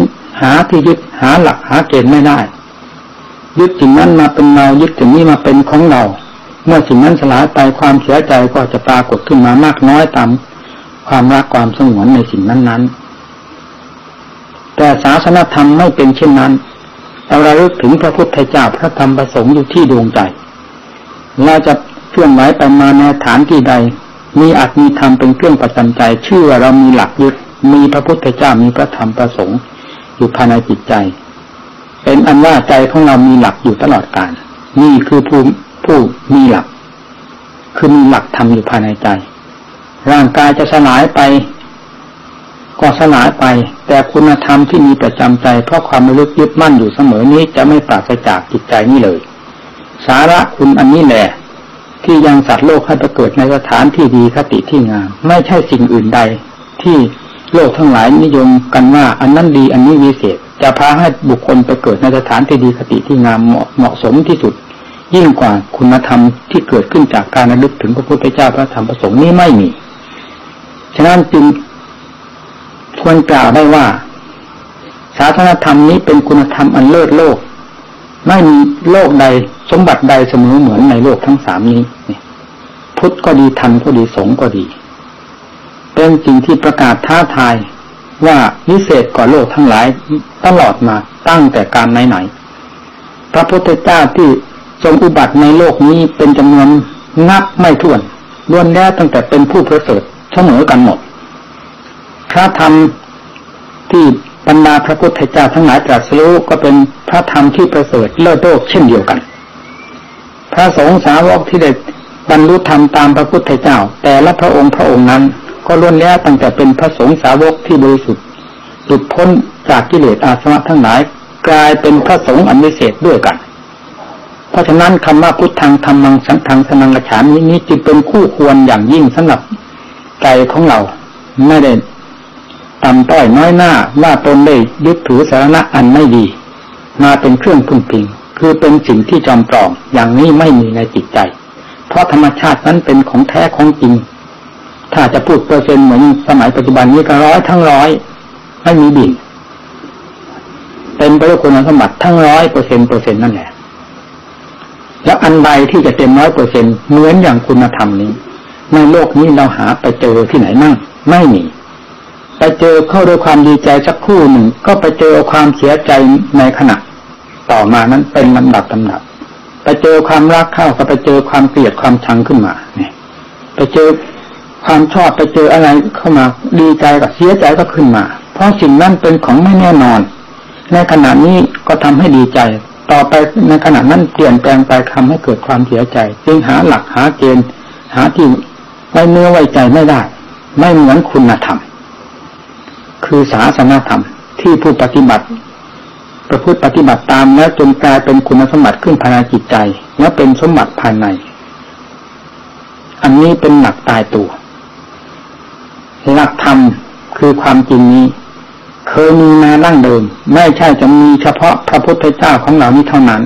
Speaker 1: หาที่ยึดหาหลักหาเกณฑ์ไม่ได้ยึดสิ่งนั้นมาเป็นเรายึดสิ่งนี้มาเป็นของเราเมื่อสิ่งนั้นสลายไปความเสียใจก็จะปรากฏขึ้นมามากน้อยตามความรักความสงวนในสิ่งนั้นๆแต่ศาสนธรรมไม่เป็นเช่นนั้นเราระลึกถึงพระพุทธเจ้าพระธรรมพระสงฆ์อยู่ที่ดวงใจเราจะเคลื่อนไหวไปมาในฐานที่ใดมีอัตมีธรรมเป็นเครื่องประจำใจชื่อว่าเรามีหลักยึดมีพระพุทธเจ้ามีพระธรรมพระสงฆ์อยู่ภายในจิตใจเป็นอันว่าใจของเรามีหลักอยู่ตลอดกาลนี่คือผู้ผู้มีหลักคือมีหลักธรรมอยู่ภายในใจร่างกายจะสลายไปก็สลายไปแต่คุณธรรมที่มีประจำใจเพราะความระลึกยึดมั่นอยู่เสมอนี้จะไม่ปราศจากจิตใจนี้เลยสาระคุณอันนี้แหละที่ยังสัตว์โลกให้ไปเกิดในสถานที่ดีคติที่งามไม่ใช่สิ่งอื่นใดที่โลกทั้งหลายนิยมกันว่าอันนั้นดีอันนี้วิเศษจะพาให้บุคคลไปเกิดในสถานที่ดีคติที่งามเหมาะเหมาะสมที่สุดยิ่งกว่าคุณธรรมที่เกิดขึ้นจากการระลึกถึงพระพุทธเจ้าพระธรรมพระสงฆ์นี้ไม่มีฉะนั้นจึงควรกล่าวได้ว่าศาสนธรรมนี้เป็นคุณธรรมอันเลิศโลกไม่มีโลกใดสมบัติใดเสมอเหมือนในโลกทั้งสามนี้พุทธก็ดีธรรมก็ดีสงฆ์ก็ดีเป็นสิ่งที่ประกาศท้าทายว่าวิเศษกว่าโลกทั้งหลายตลอดมาตั้งแต่การไหนๆพระพุทธเจ้าที่ทรงอุบัติในโลกนี้เป็นจำนวนนับไม่ถ้วนล้วนแล้วตั้งแต่เป็นผู้ประเสริฐเสมอกันหมดพระธรรมที่บรรดาพระพุทธเจ้าทั้งหลายตรัสรู้ก็เป็นพระธรรมที่ประเสริฐเลิศโลกเช่นเดียวกันพระสงฆ์สาวกที่ได้บรรลุธรรมตามพระพุทธเจ้าแต่ละพระองค์พระองค์นั้นก็ล้วนแล้วตั้งแต่เป็นพระสงฆ์สาวกที่บริสุทธิ์หลุดพ้นจากกิเลสอาสวะทั้งหลายกลายเป็นพระสงฆ์อันวิเศษด้วยกันเพราะฉะนั้นคำว่าพุทธังธัมมังสังฆังสนังกัจฉามินี้จึงเป็นคู่ควรอย่างยิ่งสำหรับใจของเราไม่ได้ต่ำต้อยน้อยหน้าว่าตนได้ยึดถือสาระอันไม่ดีมาเป็นเครื่องพึ่งพิงคือเป็นสิ่งที่จอมปลอมอย่างนี้ไม่มีในจิตใจเพราะธรรมชาตินั้นเป็นของแท้ของจริงถ้าจะพูดเปอร์เซ็นต์เหมือนสมัยปัจจุบันนี้ก็ร้อยทั้งร้อยไม่มีบิ่นเป็นไปด้วยคุณสมบัติทั้งร้อยเปอร์เซ็นต์เปอร์เซ็นต์นั่นแหละแล้วอันใดที่จะเต็มร้อยเปอร์เซ็นต์เหมือนอย่างคุณธรรมนี้ในโลกนี้เราหาไปเจอที่ไหนมั่งไม่มีไปเจอเข้าด้วยความดีใจสักครู่หนึ่งก็ไปเจอความเสียใจในขณะต่อมานั้นเป็นลำดับลำดับไปเจอความรักเข้าก็ไปเจอความเกลียดความชังขึ้นมาเนี่ยไปเจอความชอบไปเจออะไรเข้ามาดีใจกับเสียใจก็ขึ้นมาเพราะสิ่งนั้นเป็นของไม่แน่นอนในขณะนี้ก็ทำให้ดีใจต่อไปในขณะนั้นเปลี่ยนแปลงไปทำให้เกิดความเสียใจจึงหาหลักหาเกณฑ์หาที่ไว้เนื้อไว้ใจไม่ได้ไม่เหมือนคุณธรรมคือศาสนธรรมที่ผู้ปฏิบัติประพฤติปฏิบัติตามแล้วจนกลายเป็นคุณสมบัติขึ้นภายในจิตใจและเป็นสมบัติภายในอันนี้เป็นหลักตายตัวหลักธรรมคือความจริงนี้เคยมีมาดั้งเดิมไม่ใช่จะมีเฉพาะพระพุทธเจ้าของเรานี้เท่านั้น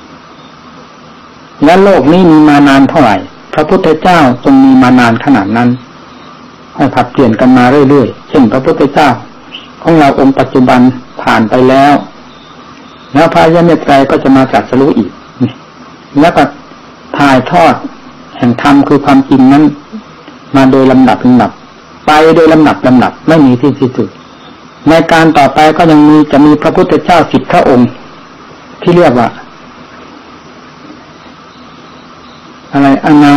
Speaker 1: และโลกนี้มีมานานเท่าไหร่พระพุทธเจ้าทรงมีมานานขนาดนั้นให้ผัดเปลี่ยนกันมาเรื่อยๆเช่นพระพุทธเจ้าของเราองค์ปัจจุบันผ่านไปแล้วแล้วพระยะเมตไตรก็จะมาตรัสรู้อีกแล้วก็ถ่ายทอดแห่งธรรมคือความจริงนั้นมาโดยลำดับลำดับไปโดยลำดับลำดับไม่มีที่สิ้นสุดในการต่อไปก็ยังมีจะมีพระพุทธเจ้าสิบพระองค์ที่เรียกว่าอะไรอนา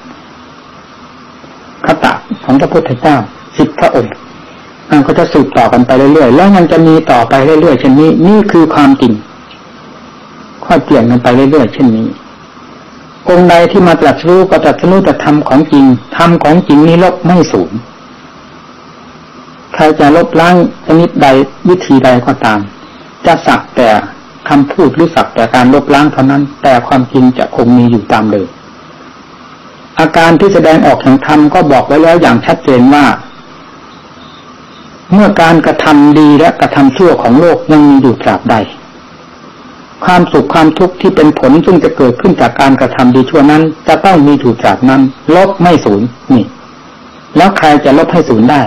Speaker 1: คตของพระพุทธเจ้าสิบพระองค์มันก็จะสืบต่อกันไปเรื่อยๆแล้วมันจะมีต่อไปเรื่อยๆเช่นนี้นี่คือความจริงค่อยเปลี่ยนกันไปเรื่อยๆเช่นนี้องค์ใดที่มาตรัสรู้ก็ตรัสรู้แต่ธรรมของจริงธรรมของจริงนี้ลบไม่สูญใครจะลบล้างชนิดใดวิธีใดก็ตามจะสักแต่คำพูดหรือสักแต่การลบล้างเท่านั้นแต่ความจริงจะคงมีอยู่ตามเดิมอาการที่แสดงออกแห่งธรรมก็บอกไว้แล้วอย่างชัดเจนว่าเมื่อการกระทำดีและกระทำชั่วของโลกยังมีอยู่ตราบใดความสุขความทุกข์ที่เป็นผลซึ่งจะเกิดขึ้นจากการกระทำดีชั่วนั้นจะต้องมีอยู่ตราบนั้นลบไม่สูญนี่แล้วใครจะลบให้สูญได้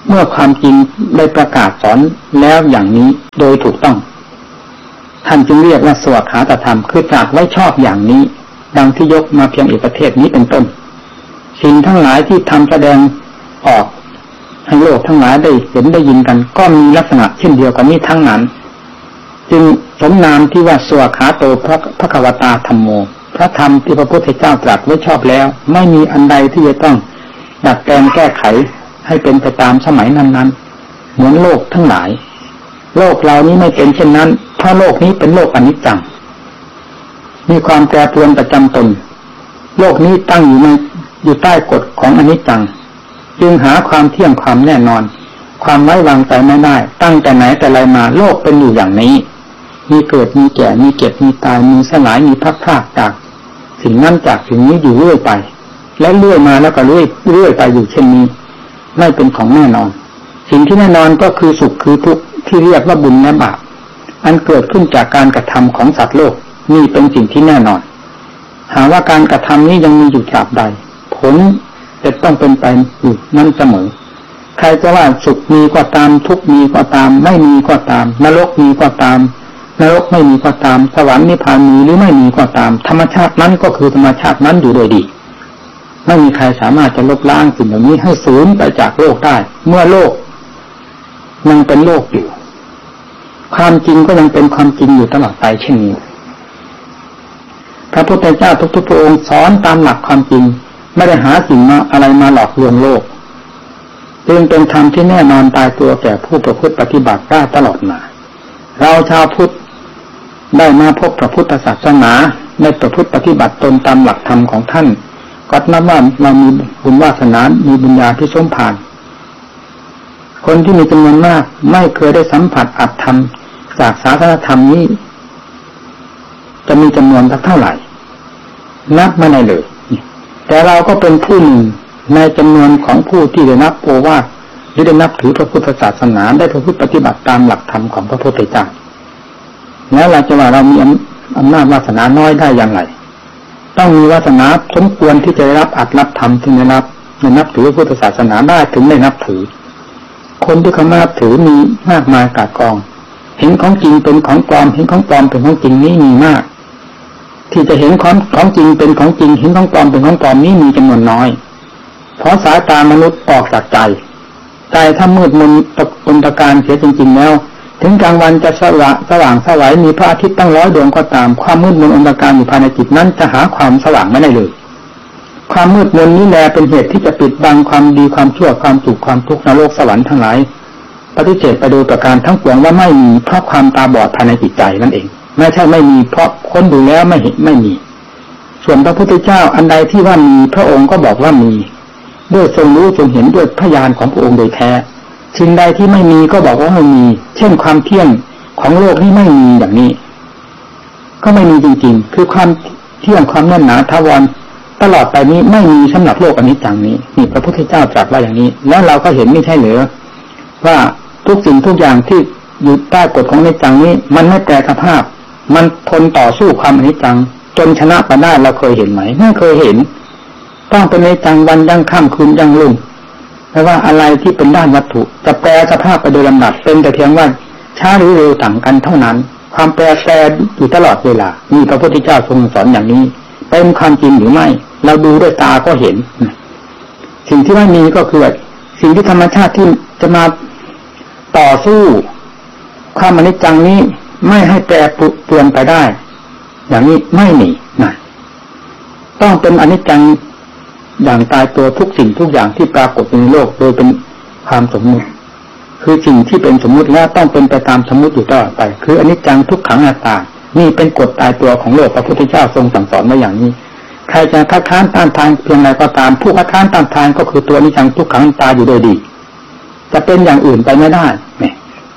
Speaker 1: เมื่อความจริงได้ประกาศสอนแล้วอย่างนี้โดยถูกต้องท่านจึงเรียกว่าสวขาตธรรมคือตรัสไว้ชอบอย่างนี้ดังที่ยกมาเพียงเอกเทศนี้เป็นต้นสิ่งทั้งหลายที่ทำแสดงออกให้โลกทั้งหลายได้เห็นได้ยินกันก็มีลักษณะเช่นเดียวกันนี้ทั้งนั้นจึงสมนามที่ว่าสวขาโตพระภควตาธัมโมพระธรรมที่พระพุทธเจ้าตรัสไว้ชอบแล้วไม่มีอันใดที่จะต้องดัดแปลงแก้ไขให้เป็นไปตามสมัยนั้นๆเหมือนโลกทั้งหลายโลกเรานี้ไม่เป็นเช่นนั้นเพราะโลกนี้เป็นโลกอนิจจังมีความแปรปรวนประจำตนโลกนี้ตั้งอยู่ในอยู่ใต้กฎของอนิจจังจึงหาความเที่ยงความแน่นอนความไว้วางใจไม่ได้ตั้งแต่ไหนแต่ไรมาโลกเป็นอยู่อย่างนี้มีเกิดมีแก่มีเก็บมีตายมีสลายมีพัดพรากจากสิ่งนั้นจากสิ่งนี้อยู่เรื่อยไปและเรื่อยมาแล้วก็เรื่อยเรื่อยไปอยู่เช่นนี้ไม่เป็นของแน่นอนสิ่งที่แน่นอนก็คือสุขคือทุกข์ที่เรียกว่าบุญและบาปอันเกิดขึ้นจากการกระทำของสัตว์โลกนี่เป็นสิ่งที่แน่นอนหาว่าการกระทำนี้ยังมีอยู่ตราบใดผลจะต้องเป็นไปอยู่นั่นเสมอใครจะว่าสุขมีก็ตามทุกข์มีก็ตามไม่มีก็ตามนรกมีก็ตามนรกไม่มีก็ตามสวรรค์นิพพานมีหรือไม่มีก็ตามธรรมชาตินั้นก็คือธรรมชาตินั้นอยู่โดยดีไม่มีใครสามารถจะลบล้างสิ่งเหล่านี้ให้สูญไปจากโลกได้เมื่อโลกยังเป็นโลกอยู่ความจริงก็ยังเป็นความจริงอยู่ตลอดไปเช่นนี้พระพุทธเจ้าทุกๆพระองค์สอนตามหลักความจริงไม่ได้หาสิ่งมาอะไรมาหลอกลวงโลกจึงเป็นธรรมที่แน่นอนตายตัวแก่ผู้ประพฤติปฏิบัติได้ตลอดมาเราชาวพุทธได้มาพบพระพุทธศาสนาในประพฤติปฏิบัติตนตามหลักธรรมของท่านก็นับว่าเรามีบุญวาสนามีบุญญาภิสมภารคนที่มีจำนวนมากไม่เคยได้สัมผัสอัตธรรมจากศาสนธรรมนี้จะมีจำนวนสักเท่าไหร่นับไม่ได้เลยแต่เราก็เป็นผู้หนึ่งในจำนวนของผู้ที่ได้นับโอวาทหรือได้นับถือพระพุทธศาสนาได้ประพฤติปฏิบัติตามหลักธรรมของพระพุทธเจ้าแล้วเราจะว่าเรามีอำนาจวาสนาน้อยได้อย่างไรต้องมีวาสนาสมควรที่จะได้รับอัตรับธรรมที่ได้รับได้นับถือพระพุทธศาสนาได้ถึงได้นับถือคนที่เขานับถือมีมากมายกาดกองเห็นของจริงเป็นของปลอมเห็นของปลอมเป็นของจริงนี้มีมากที่จะเห็นของของจริงเป็นของจริงเห็นของปลอมเป็นของปลอมนี้มีจำนวนน้อยเพราะสายตามนุษย์ออกจากใจใจถ้ามืดมนตะกุนตะการเสียจริงๆแล้วถึงกลางวันจะสว่างสว่างสวัยมีพระอาทิตย์ตั้งร้อยดวงก็ตามความมืดมนอนตะการอยู่ภายในจิตนั้นจะหาความสว่างไม่ได้เลยความมืดมนนี้แลเป็นเหตุที่จะปิดบังความดีความชั่วความสุขความทุกข์นรกสวรรค์ทั้งหลายปฏิเสธไปโดยประการทั้งปวงว่าไม่มีเพราะความตาบอดภายในจิตใจนั่นเองไม่ใช่ไม่มีเพราะคนดูแล้วไม่เห็นไม่มีส่วนพระพุทธเจ้าอันใดที่ว่ามีพระองค์ก็บอกว่ามีด้วยทรงรู้ทรงเห็นด้วยพยานของพระองค์โดยแท้สิ่งใดที่ไม่มีก็บอกว่าไม่มีเช่นความเที่ยงของโลกนี้ไม่มีอย่างนี้ก็ไม่มีจริงๆคือความเที่ยงความแน่นหนาถาวรตลอดไปนี้ไม่มีสำหรับโลกอนิจจังนี้นี่พระพุทธเจ้าตรัสว่าอย่างนี้แล้วเราก็เห็นไม่ใช่เหรอว่าทุกสิ่งทุกอย่างที่อยู่ใต้กฎของอนิจจังนี้มันไม่แปรสภาพมันทนต่อสู้ความอนิจจังจนชนะไปได้เราเคยเห็นไหมไม่เคยเห็นต้องเป็นอนิจจังวันยังค่ำคืนยังรุ่งไม่ว่าอะไรที่เป็นด้านวัตถุจะแปรสภาพไปโดยลำดับเป็นแต่เพียงว่าช้าหรือเร็วต่างกันเท่านั้นความแปรแปรอยู่ตลอดเวลานี่พระพุทธเจ้าทรงสอนอย่างนี้เป็นความจริงหรือไม่เราดูด้วยตาก็เห็นสิ่งที่ไม่มีก็คือสิ่งที่ธรรมชาติที่จะมาต่อสู้ความอนิจจังนี้ไม่ให้แปรปรวนไปได้อย่างนี้ไม่มีนะต้องเป็นอนิจจังอย่างตายตัวทุกสิ่งทุกอย่างที่ปรากฏในโลกโดยเป็นความสมมุติคือสิ่งที่เป็นสมมุติแล้วต้องเป็นไปตามสมมุติอยู่ตลอดไปคืออนิจจังทุกขังอนัตตานี่เป็นกฎตายตัวของโลกพระพุทธเจ้าทรงสั่งสอนไว้อย่างนี้ใครจะคัดค้านต้านทานเพียงไรก็ตามผู้คัดค้านต้านทานก็คือตัวอนิจจังทุกขังอนัตตาอยู่โดยดีจะเป็นอย่างอื่นไปไม่ได้เนี่ย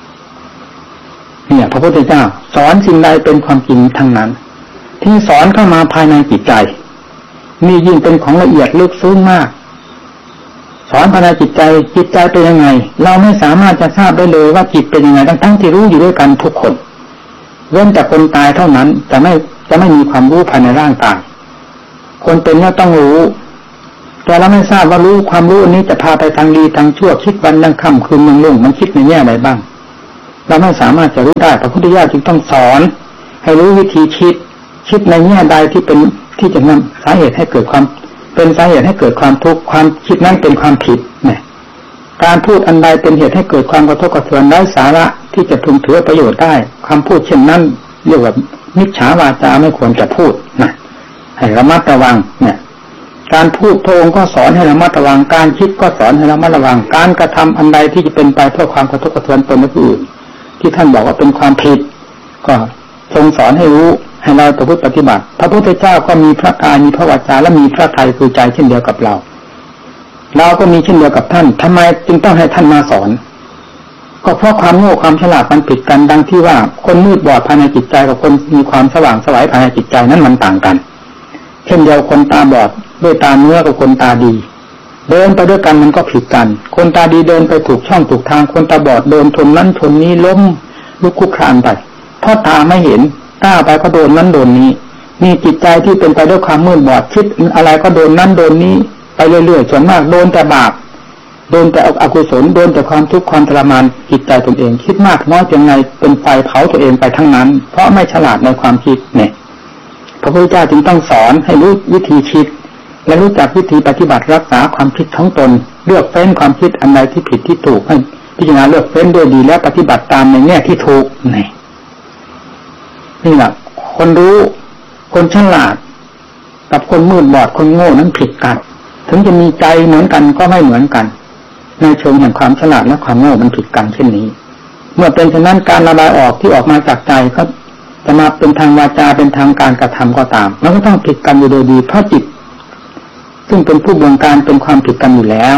Speaker 1: เนี่ยพระพุทธเจ้าสอนสิ่งใดเป็นความจริงทั้งนั้นที่สอนเข้ามาภายในจิตใจนี่ยิ่งเป็นของละเอียดลึกซึ้งมากสอนภายในจิตใจจิตใจเป็นยังไงเราไม่สามารถจะทราบได้เลยว่าจิตเป็นยังไงทั้งทั้งที่รู้อยู่ด้วยกันทุกคนเว้นแต่คนตายเท่านั้นจะไม่จะไม่มีความรู้ภายในร่างกายคนเป็นเนี่ยต้องรู้แต่เราไม่ทราบว่ารู้ความรู้อันนี้จะพาไปทางดีทางชั่วคิดวันยังค่ำคืนยังลุ่งมันคิดในแง่ใดบ้างเราไม่สามารถจะรู้ได้พระพุทธเจ้าจึงต้องสอนให้รู้วิธีคิดคิดในแง่ใดที่เป็นที่จะนำสาเหตุให้เกิดความเป็นสาเหตุให้เกิดความทุกข์ความคิดนั้นเป็นความผิดเนี่ยการพูดอันใดเป็นเหตุให้เกิดความกระทบกระเทือนไร้สาระที่จะพึงถือประโยชน์ได้คำพูดเช่นนั้นเรียกว่ามิจฉาวาจาไม่ควรจะพูดนะให้ระมัดระวังเนี่ยการพูดพระองค์ก็สอนให้ระมัดระวังการคิดก็สอนให้ระมัดระวังการกระทำอันใดที่จะเป็นไปเพื่อความกระทบกระเทือนตนและผู้อื่นที่ท่านบอกว่าเป็นความผิดก็ทรงสอนให้รู้ให้เราประพฤติปฏิบัติพระพุทธเจ้าก็มีพระกายมีพระวาจาและมีพระทัยคือใจเช่นเดียวกับเราเราก็มีเช่นเดียวกับท่านทำไมจึงต้องให้ท่านมาสอนก็เพราะความโง่ความฉลาดมันผิดกันดังที่ว่าคนมืดบอดภายในจิตใจกับคนมีความสว่างไสวภายในจิตใจนั้นมันต่างกันเช่นเดียวคนตาบอดด้วยตาเนื้อกับคนตาดีเดินไปด้วยกันมันก็ผิดกันคนตาดีเดินไปถูกช่องถูกทางคนตาบอดเดินชนนั้นชนนี้ล้มลุกคุกคลานไปเพราะตาไม่เห็นก้าวไปก็โดนนั้นโดนนี้มีจิตใจที่เป็นไปด้วยความมืดบอดคิดอะไรก็โดนนั้นโดนนี้ไปเรื่อยๆส่วนมากโดนแต่บาปโดนแต่อกุศลโดนแต่ความทุกข์ความทรมานจิตใจตนเองคิดมากน้อยเพียงไรเป็นไฟเผาตัวเองไปทั้งนั้นเพราะไม่ฉลาดในความคิดเนี่ยพระพุทธเจ้าจึงต้องสอนให้รู้วิธีคิดและรู้จักวิธีปฏิบัติรักษาความคิดของตนเลือกเฟ้นความคิดอันใดที่ผิดที่ถูกให้พิจารณาเลือกเฟ้นด้วยดีและปฏิบัติตามในแง่ที่ถูกนี่นี่แหละคนรู้คนฉลาดกับคนมืดบอดคนโง่นั้นผิดกันถึงจะมีใจเหมือนกันก็ไม่เหมือนกันในเชิงแห่งความฉลาดและความโง่มันผิดกันเช่นนี้เมื่อเป็นเช่นนั้นการระบายออกที่ออกมาจากใจก็จะมาเป็นทางวาจาเป็นทางการกระทำก็ตามมันก็ต้องผิดกันอยู่โดยดีเพราะจิตซึ่งเป็นผู้บงการเป็นความผิดกันอยู่แล้ว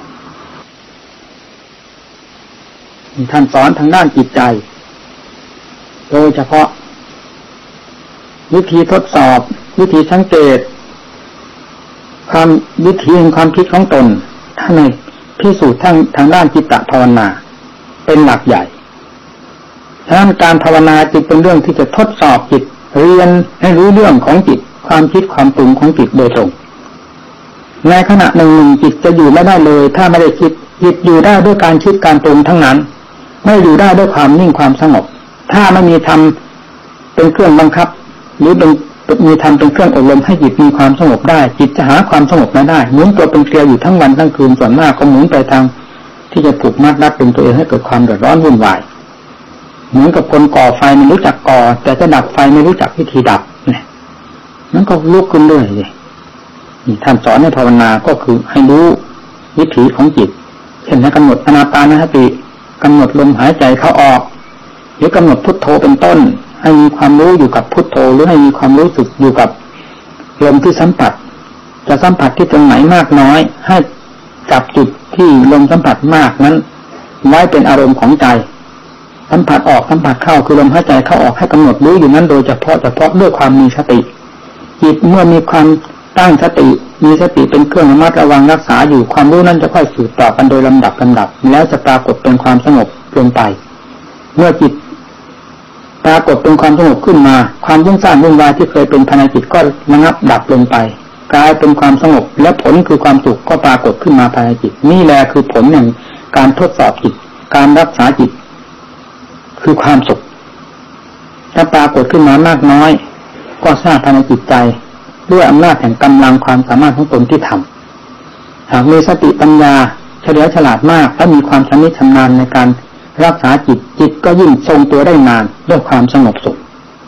Speaker 1: ท่านสอนทางด้านจิตใจโดยเฉพาะวิธีทดสอบวิธีสังเกตความวิธีแห่งความคิดของตนท่านในพิสูจน์ทางทางด้านจิตตภาวนาเป็นหลักใหญ่ฉะนั้นการภาวนาจึงเป็นเรื่องที่จะทดสอบจิตเรียนให้รู้เรื่องของจิตความคิดความปรุงของจิตโดยตรงในขณะหนึ่งหนึ่งจิตจะอยู่ไม่ได้เลยถ้าไม่ได้คิดจิตอยู่ได้ด้วยการคิดการปรุงทั้งนั้นไม่อยู่ได้ด้วยความนิ่งความสงบถ้าไม่มีธรรมเป็นเครื่องบังคับหรือเป็นมีธรรมเป็นเครื่องอบรมให้จิตมีความสงบได้จิตจะหาความสงบไม่ได้หมุนตัวเป็นเกลียวอยู่ทั้งวันทั้งคืนส่วนมากก็หมุนไปทางที่จะผูกมัดรัดเป็นตัวเองให้เกิดความเดือดร้อนวุ่นวายเหมือนกับคนก่อไฟไม่รู้จักก่อแต่จะดับไฟไม่รู้จักวิธีดับเนี่ยมันก็ลุกขึ้นเรื่อยเลยท่านสอนให้ภาวนาก็คือให้รู้วิถีของจิตเช่นให้กำหนดอานาปานสติกำหนดลมหายใจเข้าออกหรือกำหนดพุทโธเป็นต้นให้มีความรู้อยู่กับพุทโธหรือให้มีความรู้สึกอยู่กับลมที่สัมผัสจะสัมผัสที่ตรงไหนมากน้อยให้จับจุดที่ลมสัมผัสมากนั้นไว้เป็นอารมณ์ของใจสัมผัสออกสัมผัสเข้าคือลมหายใจเข้าออกให้กำหนดรู้อยู่นั้นโดยเฉพาะเฉพาะด้วยความมีสติจิตเมื่อมีความตั้งสติมีสติเป็นเครื่องระมัดระวังรักษาอยู่ความรู้นั้นจะค่อยสืบต่อกันโดยลำดับลำดับแล้วจะปรากฏเป็นความสงบลงไปเมื่อจิตปรากฏเป็นความสงบขึ้นมาความวุ่นซ่านวุ่นวายที่เคยเป็นภายในจิตก็ระงับดับลงไปกลายเป็นความสงบและผลคือความสุขก็ปรากฏขึ้นมาภายในจิตนี่แหละคือผลแห่งการทดสอบจิตการรักษาจิตคือความสุขถ้าปรากฏขึ้นมามากน้อยก็สร้างภายในจิตใจด้วยอำนาจแห่งกำลังความสามารถของตนที่ทำหากมีสติปัญญาเฉลียวฉลาดมากและมีความชำนิชำนาญในการรักษาจิตจิตก็ยิ่งทรงตัวได้นานด้วยความสงบสุข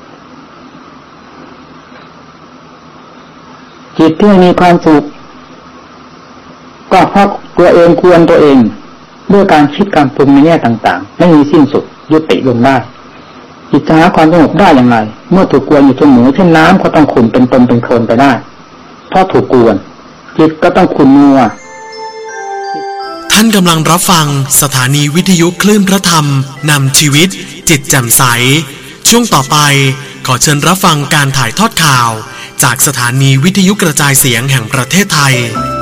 Speaker 1: จิตที่มีความสุขก็เพราะตัวเองควรตัวเองด้วยการคิดการปรุงในแง่ต่างๆไม่มีสิ้นสุดยุติลงได้จิตจะหาความสงบได้อย่างไรเมื่อถูกกวนอยู่เสมอเช่นน้ำก็ต้องขุ่นเป็นตมเป็นโคลนไปได้เพราะถูกกวนจิตก็ต้องขุ่นมัว
Speaker 2: ท่านกำลังรับฟังสถานีวิทยุคลื่นพระธรรมนำชีวิตจิตแจ่มใสช่วงต่อไปขอเชิญรับฟังการถ่ายทอดข่าวจากสถานีวิทยุกระจายเสียงแห่งประเทศไทย